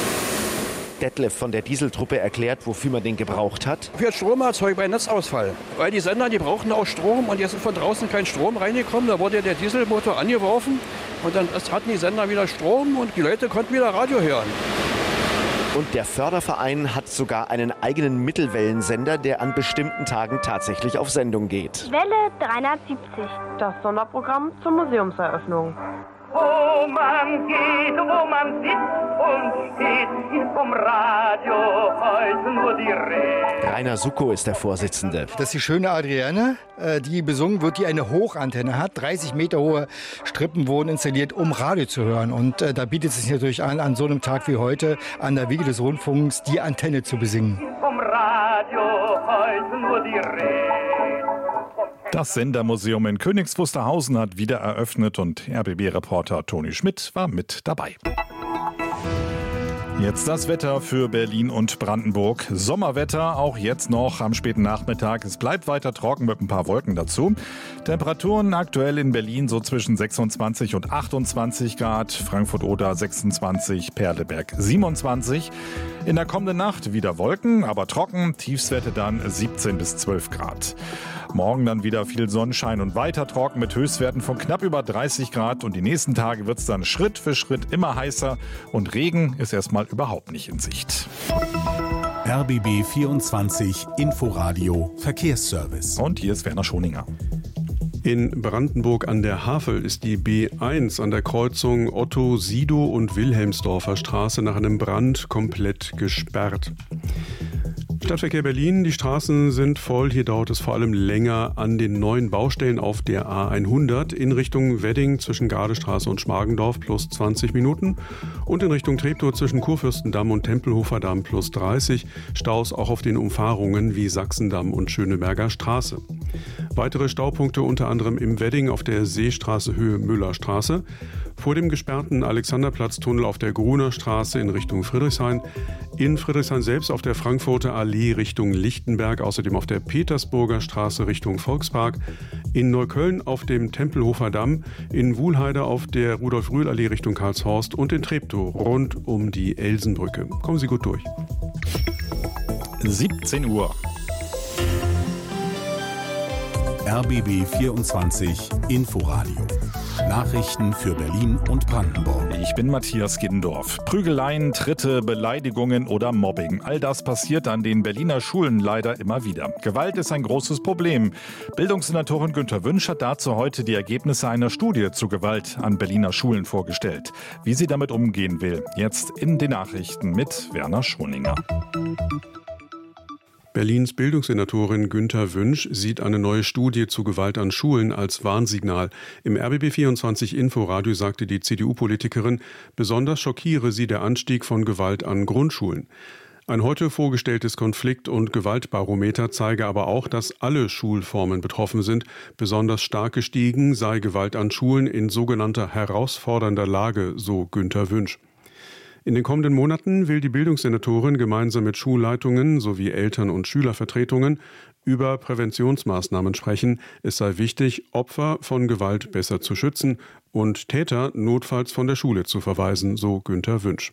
Detlef von der Dieseltruppe erklärt, wofür man den gebraucht hat. Für Stromerzeugung bei Netzausfall. Weil die Sender, die brauchten auch Strom und jetzt ist von draußen kein Strom reingekommen. Da wurde der Dieselmotor angeworfen und dann hatten die Sender wieder Strom und die Leute konnten wieder Radio hören. Und der Förderverein hat sogar einen eigenen Mittelwellensender, der an bestimmten Tagen tatsächlich auf Sendung geht. Welle dreihundertsiebzig, das Sonderprogramm zur Museumseröffnung. Wo man geht, wo man sitzt und steht, ist vom Radio heute nur die Rede. Rainer Suckow ist der Vorsitzende. Das ist die schöne Adrienne, die besungen wird, die eine Hochantenne hat. dreißig Meter hohe Strippen wurden installiert, um Radio zu hören. Und da bietet es sich natürlich an, an so einem Tag wie heute, an der Wiege des Rundfunks, die Antenne zu besingen. Vom Radio heute nur die Rede. Das Sendermuseum in Königs Wusterhausen hat wieder eröffnet und R B B-Reporter Toni Schmidt war mit dabei. Jetzt das Wetter für Berlin und Brandenburg. Sommerwetter, auch jetzt noch am späten Nachmittag. Es bleibt weiter trocken mit ein paar Wolken dazu. Temperaturen aktuell in Berlin so zwischen sechsundzwanzig und achtundzwanzig Grad. Frankfurt-Oder sechsundzwanzig, Perleberg siebenundzwanzig. In der kommenden Nacht wieder Wolken, aber trocken. Tiefstwerte dann siebzehn bis zwölf Grad. Morgen dann wieder viel Sonnenschein und weiter trocken mit Höchstwerten von knapp über dreißig Grad. Und die nächsten Tage wird es dann Schritt für Schritt immer heißer. Und Regen ist erstmal überhaupt nicht in Sicht. R B B vierundzwanzig Inforadio Verkehrsservice. Und hier ist Werner Schoninger. In Brandenburg an der Havel ist die B eins an der Kreuzung Otto, Sido und Wilhelmsdorfer Straße nach einem Brand komplett gesperrt. Stadtverkehr Berlin, die Straßen sind voll. Hier dauert es vor allem länger an den neuen Baustellen auf der A hundert in Richtung Wedding zwischen Gardestraße und Schmargendorf plus zwanzig Minuten und in Richtung Treptow zwischen Kurfürstendamm und Tempelhofer Damm plus dreißig. Staus auch auf den Umfahrungen wie Sachsendamm und Schöneberger Straße. Weitere Staupunkte unter anderem im Wedding auf der Seestraße Höhe Müllerstraße, vor dem gesperrten Alexanderplatztunnel auf der Gruner Straße in Richtung Friedrichshain, in Friedrichshain selbst auf der Frankfurter Allee Richtung Lichtenberg, außerdem auf der Petersburger Straße Richtung Volkspark, in Neukölln auf dem Tempelhofer Damm, in Wuhlheide auf der Rudolf-Rühl-Allee Richtung Karlshorst und in Treptow rund um die Elsenbrücke. Kommen Sie gut durch. siebzehn Uhr. R B B vierundzwanzig Inforadio Nachrichten für Berlin und Brandenburg. Ich bin Matthias Giddendorf. Prügeleien, Tritte, Beleidigungen oder Mobbing. All das passiert an den Berliner Schulen leider immer wieder. Gewalt ist ein großes Problem. Bildungssenatorin Günter Wünsch hat dazu heute die Ergebnisse einer Studie zu Gewalt an Berliner Schulen vorgestellt. Wie sie damit umgehen will, jetzt in den Nachrichten mit Werner Schoninger. Berlins Bildungssenatorin Günter Wünsch sieht eine neue Studie zu Gewalt an Schulen als Warnsignal. Im R B B vierundzwanzig Inforadio sagte die C D U-Politikerin, besonders schockiere sie der Anstieg von Gewalt an Grundschulen. Ein heute vorgestelltes Konflikt- und Gewaltbarometer zeige aber auch, dass alle Schulformen betroffen sind. Besonders stark gestiegen sei Gewalt an Schulen in sogenannter herausfordernder Lage, so Günter Wünsch. In den kommenden Monaten will die Bildungssenatorin gemeinsam mit Schulleitungen sowie Eltern- und Schülervertretungen über Präventionsmaßnahmen sprechen. Es sei wichtig, Opfer von Gewalt besser zu schützen und Täter notfalls von der Schule zu verweisen, so Günter Wünsch.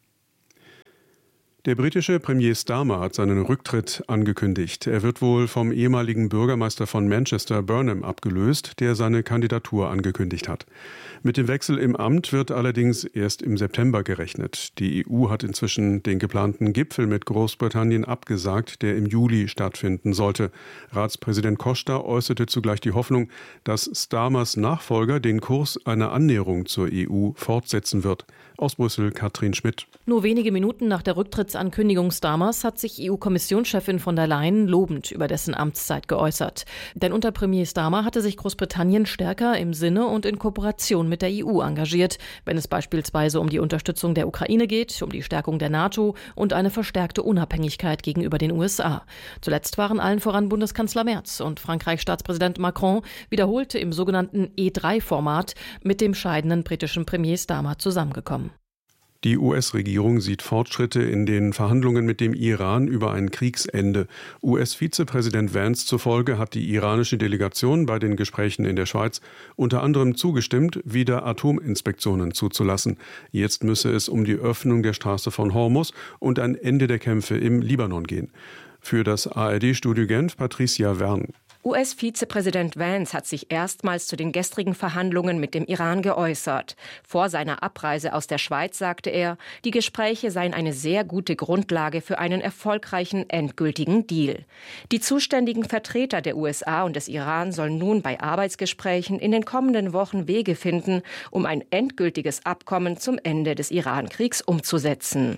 Der britische Premier Starmer hat seinen Rücktritt angekündigt. Er wird wohl vom ehemaligen Bürgermeister von Manchester, Burnham, abgelöst, der seine Kandidatur angekündigt hat. Mit dem Wechsel im Amt wird allerdings erst im September gerechnet. Die E U hat inzwischen den geplanten Gipfel mit Großbritannien abgesagt, der im Juli stattfinden sollte. Ratspräsident Costa äußerte zugleich die Hoffnung, dass Starmers Nachfolger den Kurs einer Annäherung zur E U fortsetzen wird. Aus Brüssel Katrin Schmidt. Nur wenige Minuten nach der Rücktrittsankündigung Starmers hat sich E U-Kommissionschefin von der Leyen lobend über dessen Amtszeit geäußert. Denn unter Premier Starmer hatte sich Großbritannien stärker im Sinne und in Kooperation mit der E U engagiert, wenn es beispielsweise um die Unterstützung der Ukraine geht, um die Stärkung der NATO und eine verstärkte Unabhängigkeit gegenüber den U S A. Zuletzt waren allen voran Bundeskanzler Merz und Frankreichs Staatspräsident Macron wiederholte im sogenannten E drei Format mit dem scheidenden britischen Premier Starmer zusammengekommen. Die U S-Regierung sieht Fortschritte in den Verhandlungen mit dem Iran über ein Kriegsende. U S-Vizepräsident Vance zufolge hat die iranische Delegation bei den Gesprächen in der Schweiz unter anderem zugestimmt, wieder Atominspektionen zuzulassen. Jetzt müsse es um die Öffnung der Straße von Hormuz und ein Ende der Kämpfe im Libanon gehen. Für das A R D-Studio Genf Patricia Wern. U S-Vizepräsident Vance hat sich erstmals zu den gestrigen Verhandlungen mit dem Iran geäußert. Vor seiner Abreise aus der Schweiz sagte er, die Gespräche seien eine sehr gute Grundlage für einen erfolgreichen endgültigen Deal. Die zuständigen Vertreter der U S A und des Iran sollen nun bei Arbeitsgesprächen in den kommenden Wochen Wege finden, um ein endgültiges Abkommen zum Ende des Iran-Kriegs umzusetzen.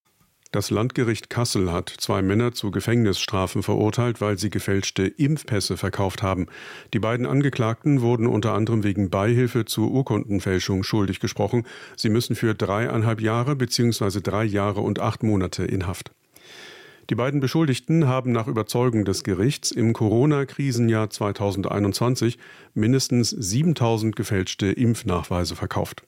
Das Landgericht Kassel hat zwei Männer zu Gefängnisstrafen verurteilt, weil sie gefälschte Impfpässe verkauft haben. Die beiden Angeklagten wurden unter anderem wegen Beihilfe zur Urkundenfälschung schuldig gesprochen. Sie müssen für dreieinhalb Jahre bzw. drei Jahre und acht Monate in Haft. Die beiden Beschuldigten haben nach Überzeugung des Gerichts im Corona-Krisenjahr zweitausendeinundzwanzig mindestens siebentausend gefälschte Impfnachweise verkauft.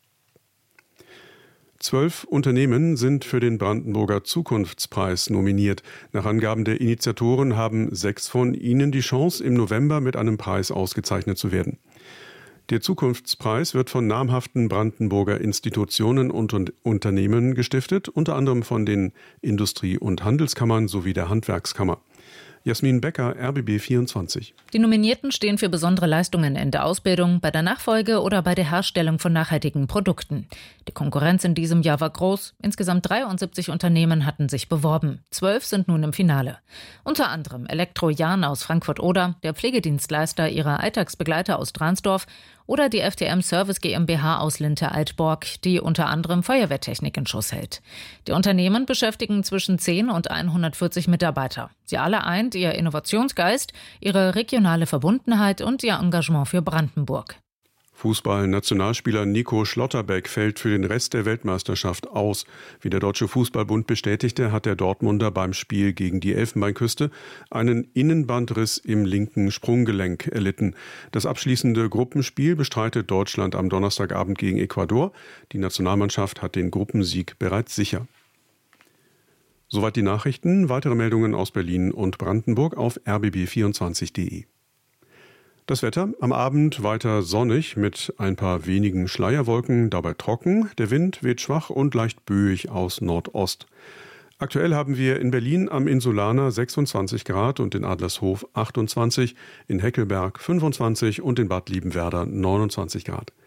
Zwölf Unternehmen sind für den Brandenburger Zukunftspreis nominiert. Nach Angaben der Initiatoren haben sechs von ihnen die Chance, im November mit einem Preis ausgezeichnet zu werden. Der Zukunftspreis wird von namhaften Brandenburger Institutionen und Unternehmen gestiftet, unter anderem von den Industrie- und Handelskammern sowie der Handwerkskammer. Jasmin Becker, R B B vierundzwanzig. Die Nominierten stehen für besondere Leistungen in der Ausbildung, bei der Nachfolge oder bei der Herstellung von nachhaltigen Produkten. Die Konkurrenz in diesem Jahr war groß. Insgesamt dreiundsiebzig Unternehmen hatten sich beworben. Zwölf sind nun im Finale. Unter anderem Elektro Jahn aus Frankfurt-Oder, der Pflegedienstleister ihrer Alltagsbegleiter aus Dransdorf oder die F T M Service GmbH aus Linte-Altborg, die unter anderem Feuerwehrtechnik in Schuss hält. Die Unternehmen beschäftigen zwischen zehn und hundertvierzig Mitarbeiter. Sie alle eint ihr Innovationsgeist, ihre regionale Verbundenheit und ihr Engagement für Brandenburg. Fußball-Nationalspieler Nico Schlotterbeck fällt für den Rest der Weltmeisterschaft aus. Wie der Deutsche Fußballbund bestätigte, hat der Dortmunder beim Spiel gegen die Elfenbeinküste einen Innenbandriss im linken Sprunggelenk erlitten. Das abschließende Gruppenspiel bestreitet Deutschland am Donnerstagabend gegen Ecuador. Die Nationalmannschaft hat den Gruppensieg bereits sicher. Soweit die Nachrichten. Weitere Meldungen aus Berlin und Brandenburg auf r b b vierundzwanzig punkt de. Das Wetter am Abend weiter sonnig mit ein paar wenigen Schleierwolken, dabei trocken. Der Wind weht schwach und leicht böig aus Nordost. Aktuell haben wir in Berlin am Insulaner sechsundzwanzig Grad und in Adlershof achtundzwanzig, in Heckelberg fünfundzwanzig und in Bad Liebenwerda neunundzwanzig Grad.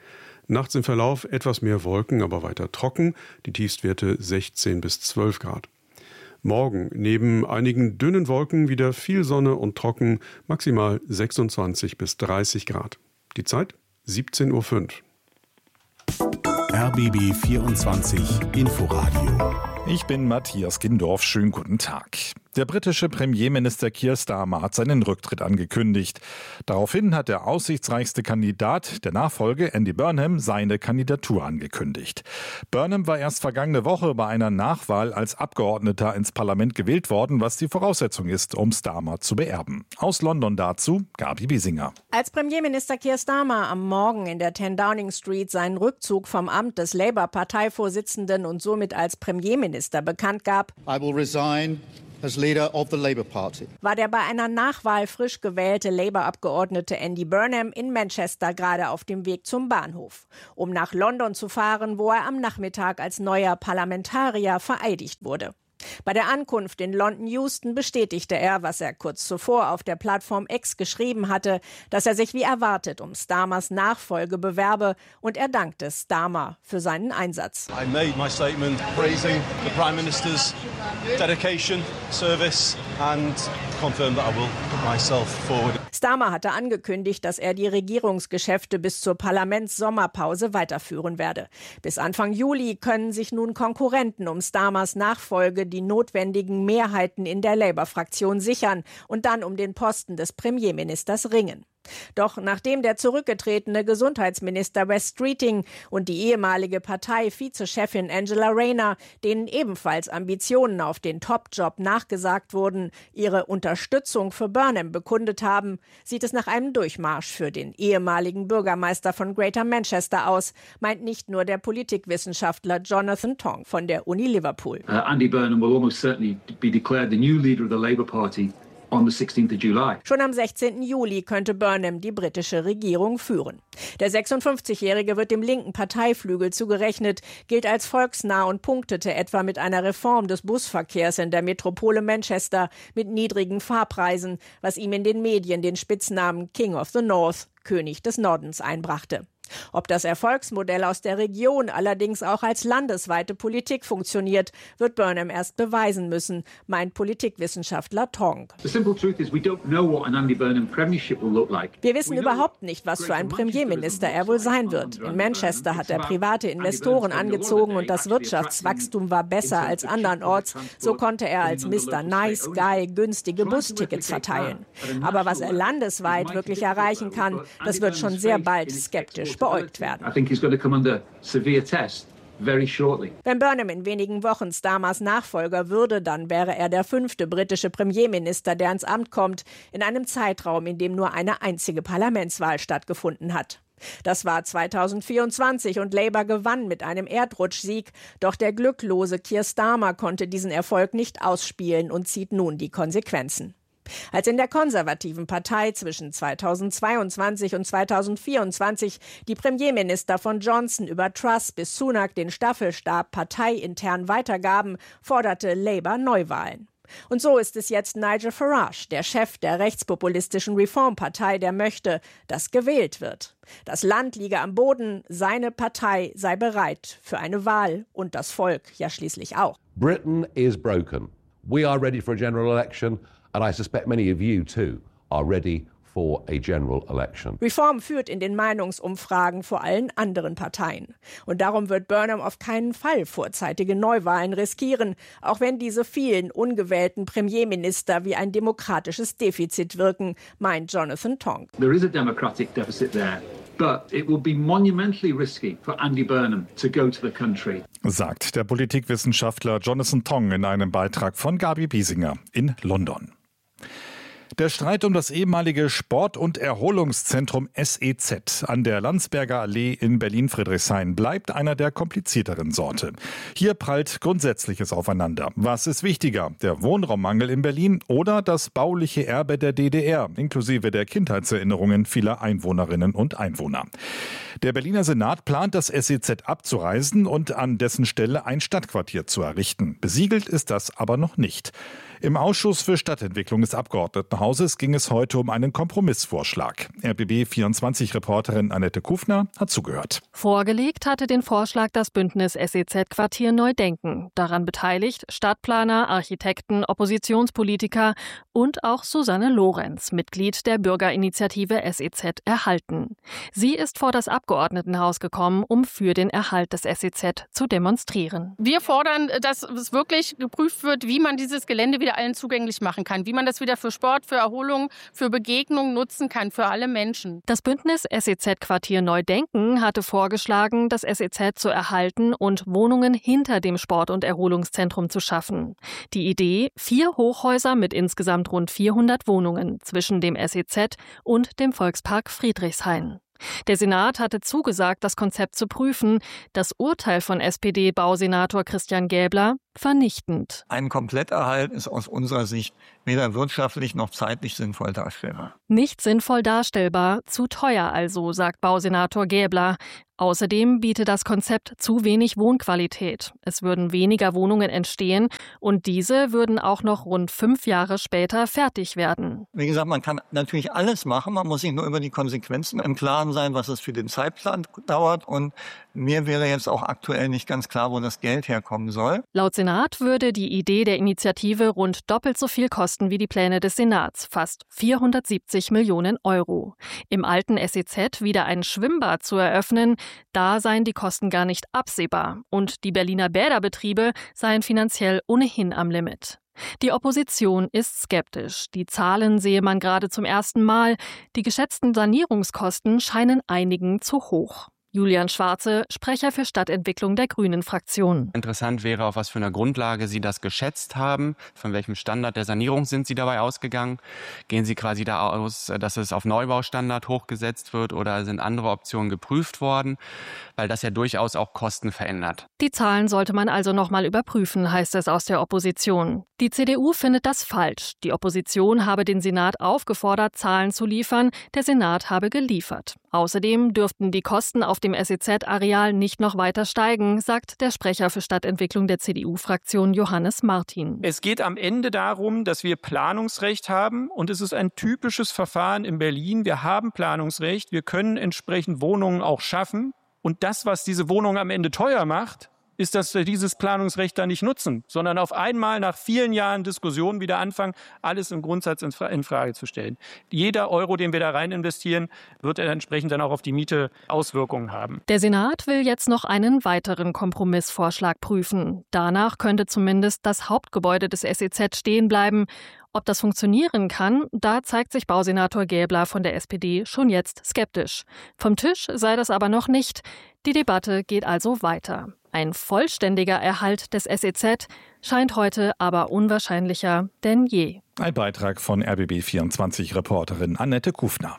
Nachts im Verlauf etwas mehr Wolken, aber weiter trocken. Die Tiefstwerte sechzehn bis zwölf Grad. Morgen neben einigen dünnen Wolken wieder viel Sonne und trocken, maximal sechsundzwanzig bis dreißig Grad. Die Zeit siebzehn Uhr fünf. R B B vierundzwanzig Inforadio. Ich bin Matthias Gindorf. Schönen guten Tag. Der britische Premierminister Keir Starmer hat seinen Rücktritt angekündigt. Daraufhin hat der aussichtsreichste Kandidat der Nachfolge, Andy Burnham, seine Kandidatur angekündigt. Burnham war erst vergangene Woche bei einer Nachwahl als Abgeordneter ins Parlament gewählt worden, was die Voraussetzung ist, um Starmer zu beerben. Aus London dazu Gabi Biesinger. Als Premierminister Keir Starmer am Morgen in der zehn Downing Street seinen Rückzug vom Amt des Labour-Parteivorsitzenden und somit als Premierminister bekannt gab, I will resign as leader of the Labour Party, war der bei einer Nachwahl frisch gewählte Labour-Abgeordnete Andy Burnham in Manchester gerade auf dem Weg zum Bahnhof, um nach London zu fahren, wo er am Nachmittag als neuer Parlamentarier vereidigt wurde. Bei der Ankunft in London Euston bestätigte er, was er kurz zuvor auf der Plattform X geschrieben hatte, dass er sich wie erwartet um Starmers Nachfolge bewerbe, und er dankte Starmer für seinen Einsatz. I made my statement praising the Prime Minister's dedication, service and confirmed that I will put myself forward. Starmer hatte angekündigt, dass er die Regierungsgeschäfte bis zur Parlamentssommerpause weiterführen werde. Bis Anfang Juli können sich nun Konkurrenten um Starmers Nachfolge die notwendigen Mehrheiten in der Labour-Fraktion sichern und dann um den Posten des Premierministers ringen. Doch nachdem der zurückgetretene Gesundheitsminister Wes Streeting und die ehemalige Partei-Vizechefin Angela Rayner, denen ebenfalls Ambitionen auf den Top-Job nachgesagt wurden, ihre Unterstützung für Burnham bekundet haben, sieht es nach einem Durchmarsch für den ehemaligen Bürgermeister von Greater Manchester aus, meint nicht nur der Politikwissenschaftler Jonathan Tong von der Uni Liverpool. Uh, Andy Burnham will almost certainly be declared the new leader of the Labour Party. On the sixteenth of July. Schon am sechzehnten Juli könnte Burnham die britische Regierung führen. Der sechsundfünfzigjährige wird dem linken Parteiflügel zugerechnet, gilt als volksnah und punktete etwa mit einer Reform des Busverkehrs in der Metropole Manchester mit niedrigen Fahrpreisen, was ihm in den Medien den Spitznamen King of the North, König des Nordens, einbrachte. Ob das Erfolgsmodell aus der Region allerdings auch als landesweite Politik funktioniert, wird Burnham erst beweisen müssen, meint Politikwissenschaftler Tong. Wir wissen überhaupt nicht, was für ein Premierminister er wohl sein wird. In Manchester hat er private Investoren angezogen und das Wirtschaftswachstum war besser als andernorts. So konnte er als Mister Nice Guy günstige Bustickets verteilen. Aber was er landesweit wirklich erreichen kann, das wird schon sehr bald skeptisch beäugt werden. Wenn Burnham in wenigen Wochen Starmers Nachfolger würde, dann wäre er der fünfte britische Premierminister, der ins Amt kommt, in einem Zeitraum, in dem nur eine einzige Parlamentswahl stattgefunden hat. Das war zweitausendvierundzwanzig und Labour gewann mit einem Erdrutschsieg, doch der glücklose Keir Starmer konnte diesen Erfolg nicht ausspielen und zieht nun die Konsequenzen. Als in der konservativen Partei zwischen zweitausendzweiundzwanzig und zweitausendvierundzwanzig die Premierminister von Johnson über Truss bis Sunak den Staffelstab parteiintern weitergaben, forderte Labour Neuwahlen. Und so ist es jetzt Nigel Farage, der Chef der rechtspopulistischen Reformpartei, der möchte, dass gewählt wird. Das Land liege am Boden, seine Partei sei bereit für eine Wahl und das Volk ja schließlich auch. Britain is broken. We are ready for a general election. And I suspect many of you too are ready for a general election. Reform führt in den Meinungsumfragen vor allen anderen Parteien. Und darum wird Burnham auf keinen Fall vorzeitige Neuwahlen riskieren, auch wenn diese vielen ungewählten Premierminister wie ein demokratisches Defizit wirken, meint Jonathan Tong. There is a democratic deficit there. But it will be monumentally risky for Andy Burnham to go to the country. Sagt der Politikwissenschaftler Jonathan Tong in einem Beitrag von Gabi Biesinger in London. Der Streit um das ehemalige Sport- und Erholungszentrum S E Z an der Landsberger Allee in Berlin-Friedrichshain bleibt einer der komplizierteren Sorte. Hier prallt Grundsätzliches aufeinander. Was ist wichtiger, der Wohnraummangel in Berlin oder das bauliche Erbe der D D R, inklusive der Kindheitserinnerungen vieler Einwohnerinnen und Einwohner? Der Berliner Senat plant, das S E Z abzureißen und an dessen Stelle ein Stadtquartier zu errichten. Besiegelt ist das aber noch nicht. Im Ausschuss für Stadtentwicklung des Abgeordnetenhauses ging es heute um einen Kompromissvorschlag. R B B vierundzwanzig-Reporterin Annette Kufner hat zugehört. Vorgelegt hatte den Vorschlag das Bündnis S E Z-Quartier Neudenken. Daran beteiligt Stadtplaner, Architekten, Oppositionspolitiker und auch Susanne Lorenz, Mitglied der Bürgerinitiative S E Z Erhalten. Sie ist vor das Abgeordnetenhaus gekommen, um für den Erhalt des S E Z zu demonstrieren. Wir fordern, dass es wirklich geprüft wird, wie man dieses Gelände wieder allen zugänglich machen kann, wie man das wieder für Sport, für Erholung, für Begegnung nutzen kann, für alle Menschen. Das Bündnis S E Z-Quartier Neudenken hatte vorgeschlagen, das S E Z zu erhalten und Wohnungen hinter dem Sport- und Erholungszentrum zu schaffen. Die Idee: vier Hochhäuser mit insgesamt rund vierhundert Wohnungen zwischen dem S E Z und dem Volkspark Friedrichshain. Der Senat hatte zugesagt, das Konzept zu prüfen. Das Urteil von S P D-Bausenator Christian Gäbler: vernichtend. Ein Kompletterhalt ist aus unserer Sicht weder wirtschaftlich noch zeitlich sinnvoll darstellbar. Nicht sinnvoll darstellbar, zu teuer also, sagt Bausenator Gäbler. Außerdem biete das Konzept zu wenig Wohnqualität. Es würden weniger Wohnungen entstehen und diese würden auch noch rund fünf Jahre später fertig werden. Wie gesagt, man kann natürlich alles machen, man muss sich nur über die Konsequenzen im Klaren sein, was es für den Zeitplan dauert. Und mir wäre jetzt auch aktuell nicht ganz klar, wo das Geld herkommen soll. Laut Senat würde die Idee der Initiative rund doppelt so viel kosten wie die Pläne des Senats, fast vierhundertsiebzig Millionen Euro. Im alten S E Z wieder ein Schwimmbad zu eröffnen, da seien die Kosten gar nicht absehbar. Und die Berliner Bäderbetriebe seien finanziell ohnehin am Limit. Die Opposition ist skeptisch. Die Zahlen sehe man gerade zum ersten Mal. Die geschätzten Sanierungskosten scheinen einigen zu hoch. Julian Schwarze, Sprecher für Stadtentwicklung der Grünen-Fraktion. Interessant wäre, auf was für einer Grundlage Sie das geschätzt haben. Von welchem Standard der Sanierung sind Sie dabei ausgegangen? Gehen Sie quasi da aus, dass es auf Neubaustandard hochgesetzt wird, oder sind andere Optionen geprüft worden? Weil das ja durchaus auch Kosten verändert. Die Zahlen sollte man also noch mal überprüfen, heißt es aus der Opposition. Die C D U findet das falsch. Die Opposition habe den Senat aufgefordert, Zahlen zu liefern. Der Senat habe geliefert. Außerdem dürften die Kosten auf dem S E Z-Areal nicht noch weiter steigen, sagt der Sprecher für Stadtentwicklung der C D U-Fraktion Johannes Martin. Es geht am Ende darum, dass wir Planungsrecht haben, und es ist ein typisches Verfahren in Berlin. Wir haben Planungsrecht, wir können entsprechend Wohnungen auch schaffen, und das, was diese Wohnungen am Ende teuer macht, ist, dass wir dieses Planungsrecht dann nicht nutzen, sondern auf einmal nach vielen Jahren Diskussion wieder anfangen, alles im Grundsatz in Frage zu stellen. Jeder Euro, den wir da rein investieren, wird entsprechend dann auch auf die Miete Auswirkungen haben. Der Senat will jetzt noch einen weiteren Kompromissvorschlag prüfen. Danach könnte zumindest das Hauptgebäude des S E Z stehen bleiben. Ob das funktionieren kann, da zeigt sich Bausenator Gäbler von der S P D schon jetzt skeptisch. Vom Tisch sei das aber noch nicht. Die Debatte geht also weiter. Ein vollständiger Erhalt des S E Z scheint heute aber unwahrscheinlicher denn je. Ein Beitrag von R B B vierundzwanzig-Reporterin Annette Kufner.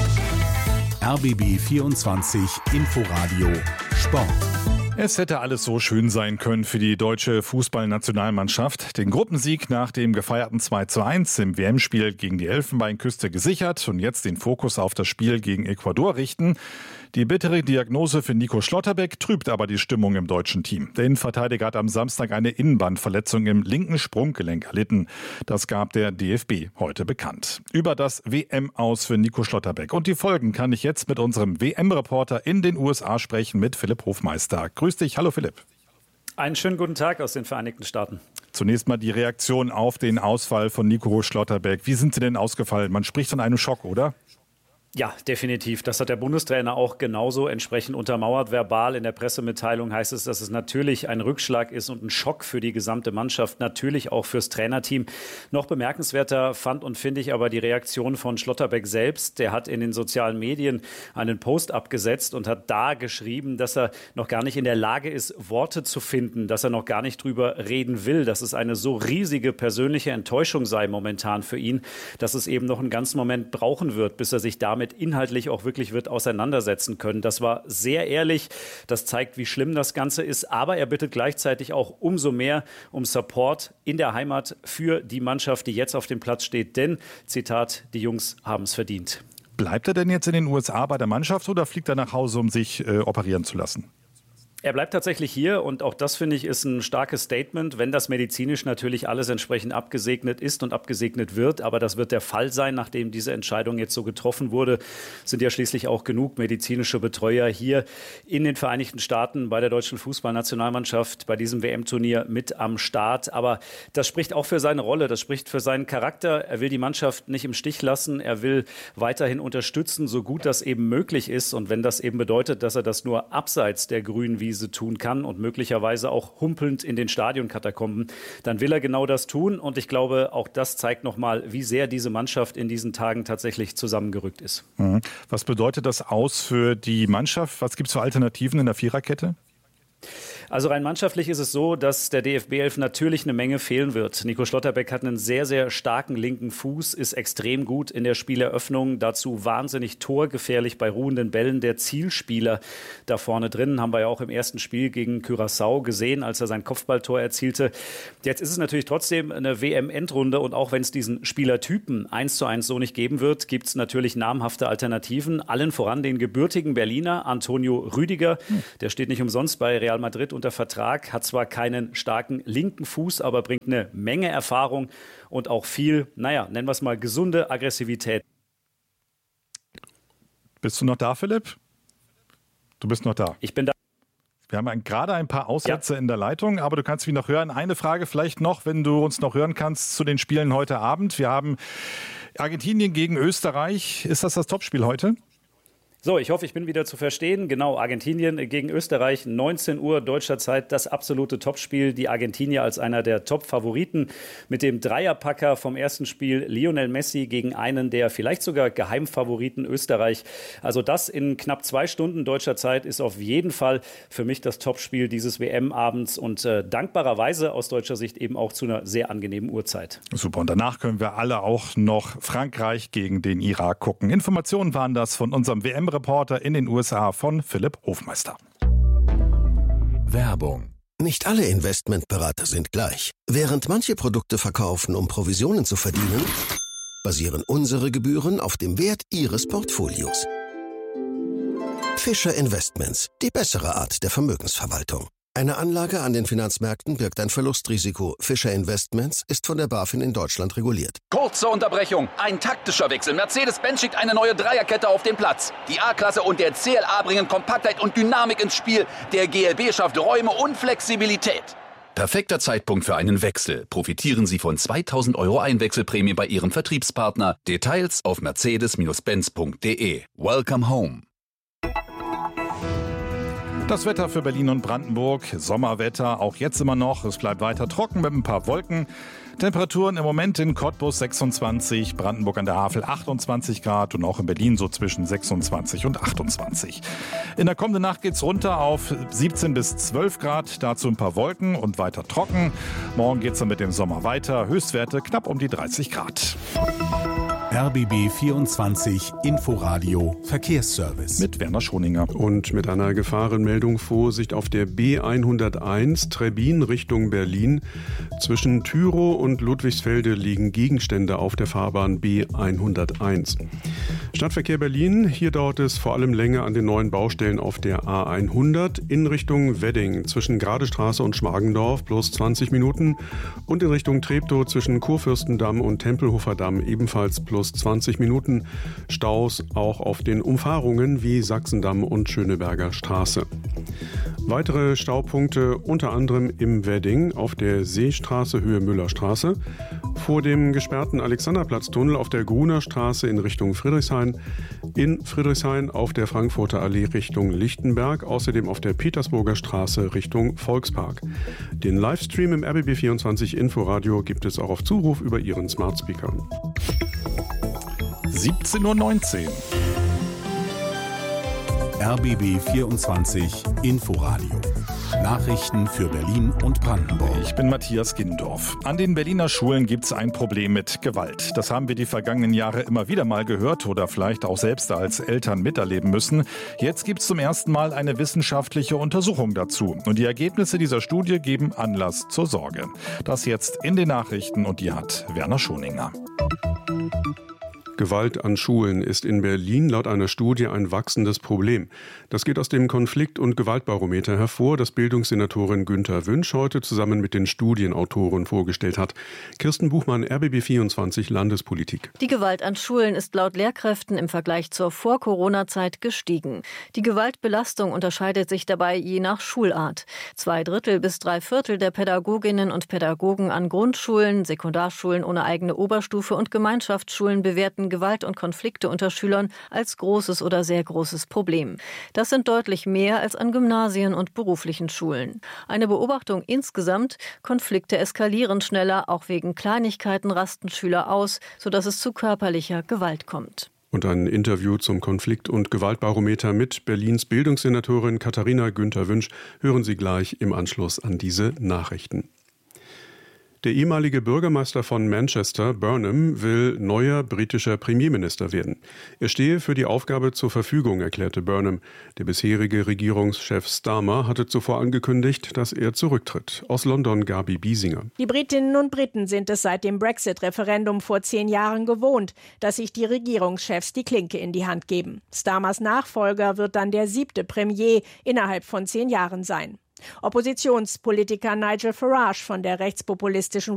R B B vierundzwanzig Inforadio Sport. Es hätte alles so schön sein können für die deutsche Fußballnationalmannschaft. Den Gruppensieg nach dem gefeierten zwei zu eins im W M-Spiel gegen die Elfenbeinküste gesichert und jetzt den Fokus auf das Spiel gegen Ecuador richten. Die bittere Diagnose für Nico Schlotterbeck trübt aber die Stimmung im deutschen Team. Der Innenverteidiger hat am Samstag eine Innenbandverletzung im linken Sprunggelenk erlitten. Das gab der D F B heute bekannt. Über das W M-Aus für Nico Schlotterbeck und die Folgen kann ich jetzt mit unserem W M-Reporter in den U S A sprechen, mit Philipp Hofmeister. Grüß dich. Hallo Philipp. Einen schönen guten Tag aus den Vereinigten Staaten. Zunächst mal die Reaktion auf den Ausfall von Nico Schlotterbeck. Wie sind sie denn ausgefallen? Man spricht von einem Schock, oder? Ja, definitiv. Das hat der Bundestrainer auch genauso entsprechend untermauert. Verbal in der Pressemitteilung heißt es, dass es natürlich ein Rückschlag ist und ein Schock für die gesamte Mannschaft, natürlich auch fürs Trainerteam. Noch bemerkenswerter fand und finde ich aber die Reaktion von Schlotterbeck selbst. Der hat in den sozialen Medien einen Post abgesetzt und hat da geschrieben, dass er noch gar nicht in der Lage ist, Worte zu finden, dass er noch gar nicht drüber reden will, dass es eine so riesige persönliche Enttäuschung sei momentan für ihn, dass es eben noch einen ganzen Moment brauchen wird, bis er sich damit inhaltlich auch wirklich wird auseinandersetzen können. Das war sehr ehrlich. Das zeigt, wie schlimm das Ganze ist. Aber er bittet gleichzeitig auch umso mehr um Support in der Heimat für die Mannschaft, die jetzt auf dem Platz steht. Denn, Zitat, die Jungs haben es verdient. Bleibt er denn jetzt in den U S A bei der Mannschaft oder fliegt er nach Hause, um sich äh, operieren zu lassen? Er bleibt tatsächlich hier und auch das, finde ich, ist ein starkes Statement, wenn das medizinisch natürlich alles entsprechend abgesegnet ist und abgesegnet wird. Aber das wird der Fall sein, nachdem diese Entscheidung jetzt so getroffen wurde. Es sind ja schließlich auch genug medizinische Betreuer hier in den Vereinigten Staaten bei der deutschen Fußballnationalmannschaft bei diesem W M-Turnier mit am Start. Aber das spricht auch für seine Rolle, das spricht für seinen Charakter. Er will die Mannschaft nicht im Stich lassen. Er will weiterhin unterstützen, so gut das eben möglich ist. Und wenn das eben bedeutet, dass er das nur abseits der grünen Wiese tun kann und möglicherweise auch humpelnd in den Stadionkatakomben, dann will er genau das tun. Und ich glaube, auch das zeigt nochmal, wie sehr diese Mannschaft in diesen Tagen tatsächlich zusammengerückt ist. Was bedeutet das aus für die Mannschaft? Was gibt es für Alternativen in der Viererkette? Also rein mannschaftlich ist es so, dass der D F B elf natürlich eine Menge fehlen wird. Nico Schlotterbeck hat einen sehr, sehr starken linken Fuß, ist extrem gut in der Spieleröffnung, dazu wahnsinnig torgefährlich bei ruhenden Bällen. Der Zielspieler da vorne drin haben wir ja auch im ersten Spiel gegen Curaçao gesehen, als er sein Kopfballtor erzielte. Jetzt ist es natürlich trotzdem eine W M-Endrunde und auch wenn es diesen Spielertypen eins zu eins so nicht geben wird, gibt es natürlich namhafte Alternativen. Allen voran den gebürtigen Berliner Antonio Rüdiger. Der steht nicht umsonst bei Real Madrid unter Vertrag, hat zwar keinen starken linken Fuß, aber bringt eine Menge Erfahrung und auch viel, naja, nennen wir es mal gesunde Aggressivität. Bist du noch da, Philipp? Du bist noch da. Ich bin da. Wir haben ein, gerade ein paar Aussätze ja. in der Leitung, aber du kannst mich noch hören. Eine Frage vielleicht noch, wenn du uns noch hören kannst, zu den Spielen heute Abend. Wir haben Argentinien gegen Österreich. Ist das das Topspiel heute? So, ich hoffe, ich bin wieder zu verstehen. Genau, Argentinien gegen Österreich, neunzehn Uhr deutscher Zeit, das absolute Topspiel. Die Argentinier als einer der Top-Favoriten mit dem Dreierpacker vom ersten Spiel Lionel Messi gegen einen der vielleicht sogar Geheimfavoriten Österreich. Also das in knapp zwei Stunden deutscher Zeit ist auf jeden Fall für mich das Topspiel dieses W M-Abends und äh, dankbarerweise aus deutscher Sicht eben auch zu einer sehr angenehmen Uhrzeit. Super, und danach können wir alle auch noch Frankreich gegen den Irak gucken. Informationen waren das von unserem W M Reporter in den U S A von Philipp Hofmeister. Werbung. Nicht alle Investmentberater sind gleich. Während manche Produkte verkaufen, um Provisionen zu verdienen, basieren unsere Gebühren auf dem Wert Ihres Portfolios. Fischer Investments, die bessere Art der Vermögensverwaltung. Eine Anlage an den Finanzmärkten birgt ein Verlustrisiko. Fischer Investments ist von der BaFin in Deutschland reguliert. Kurze Unterbrechung. Ein taktischer Wechsel. Mercedes-Benz schickt eine neue Dreierkette auf den Platz. Die A-Klasse und der C L A bringen Kompaktheit und Dynamik ins Spiel. Der G L B schafft Räume und Flexibilität. Perfekter Zeitpunkt für einen Wechsel. Profitieren Sie von zweitausend Euro Einwechselprämie bei Ihrem Vertriebspartner. Details auf mercedes Benz punkt de. Welcome home. Das Wetter für Berlin und Brandenburg, Sommerwetter, auch jetzt immer noch. Es bleibt weiter trocken mit ein paar Wolken. Temperaturen im Moment in Cottbus sechsundzwanzig, Brandenburg an der Havel achtundzwanzig Grad und auch in Berlin so zwischen sechsundzwanzig und achtundzwanzig. In der kommenden Nacht geht's runter auf siebzehn bis zwölf Grad, dazu ein paar Wolken und weiter trocken. Morgen geht's dann mit dem Sommer weiter, Höchstwerte knapp um die dreißig Grad. R B B vierundzwanzig Inforadio Verkehrsservice. Mit Werner Schoninger. Und mit einer Gefahrenmeldung Vorsicht auf der B hunderteins Trebbin Richtung Berlin. Zwischen Tyrow und Ludwigsfelde liegen Gegenstände auf der Fahrbahn B hunderteins. Stadtverkehr Berlin, hier dauert es vor allem länger an den neuen Baustellen auf der A hundert in Richtung Wedding zwischen Gradestraße und Schmargendorf plus zwanzig Minuten und in Richtung Treptow zwischen Kurfürstendamm und Tempelhofer Damm ebenfalls plus zwanzig Minuten. Staus auch auf den Umfahrungen wie Sachsendamm und Schöneberger Straße. Weitere Staupunkte unter anderem im Wedding auf der Seestraße Höhe Müllerstraße, vor dem gesperrten Alexanderplatztunnel auf der Gruner Straße in Richtung Friedrichshain, in Friedrichshain auf der Frankfurter Allee Richtung Lichtenberg, außerdem auf der Petersburger Straße Richtung Volkspark. Den Livestream im R B B vierundzwanzig Inforadio gibt es auch auf Zuruf über Ihren Smart Speaker. siebzehn Uhr neunzehn. R B B vierundzwanzig Inforadio. Nachrichten für Berlin und Brandenburg. Ich bin Matthias Gindorf. An den Berliner Schulen gibt es ein Problem mit Gewalt. Das haben wir die vergangenen Jahre immer wieder mal gehört oder vielleicht auch selbst als Eltern miterleben müssen. Jetzt gibt es zum ersten Mal eine wissenschaftliche Untersuchung dazu. Und die Ergebnisse dieser Studie geben Anlass zur Sorge. Das jetzt in den Nachrichten und die hat Werner Schoninger. Gewalt an Schulen ist in Berlin laut einer Studie ein wachsendes Problem. Das geht aus dem Konflikt- und Gewaltbarometer hervor, das Bildungssenatorin Günther Wünsch heute zusammen mit den Studienautoren vorgestellt hat. Kirsten Buchmann, R B B vierundzwanzig Landespolitik. Die Gewalt an Schulen ist laut Lehrkräften im Vergleich zur Vor-Corona-Zeit gestiegen. Die Gewaltbelastung unterscheidet sich dabei je nach Schulart. Zwei Drittel bis drei Viertel der Pädagoginnen und Pädagogen an Grundschulen, Sekundarschulen ohne eigene Oberstufe und Gemeinschaftsschulen bewerten Gewalt und Konflikte unter Schülern als großes oder sehr großes Problem. Das sind deutlich mehr als an Gymnasien und beruflichen Schulen. Eine Beobachtung insgesamt: Konflikte eskalieren schneller, auch wegen Kleinigkeiten rasten Schüler aus, sodass es zu körperlicher Gewalt kommt. Und ein Interview zum Konflikt- und Gewaltbarometer mit Berlins Bildungssenatorin Katharina Günther Wünsch hören Sie gleich im Anschluss an diese Nachrichten. Der ehemalige Bürgermeister von Manchester, Burnham, will neuer britischer Premierminister werden. Er stehe für die Aufgabe zur Verfügung, erklärte Burnham. Der bisherige Regierungschef Starmer hatte zuvor angekündigt, dass er zurücktritt. Aus London Gabi Biesinger. Die Britinnen und Briten sind es seit dem Brexit-Referendum vor zehn Jahren gewohnt, dass sich die Regierungschefs die Klinke in die Hand geben. Starmers Nachfolger wird dann der siebte Premier innerhalb von zehn Jahren sein. Oppositionspolitiker Nigel Farage von der rechtspopulistischen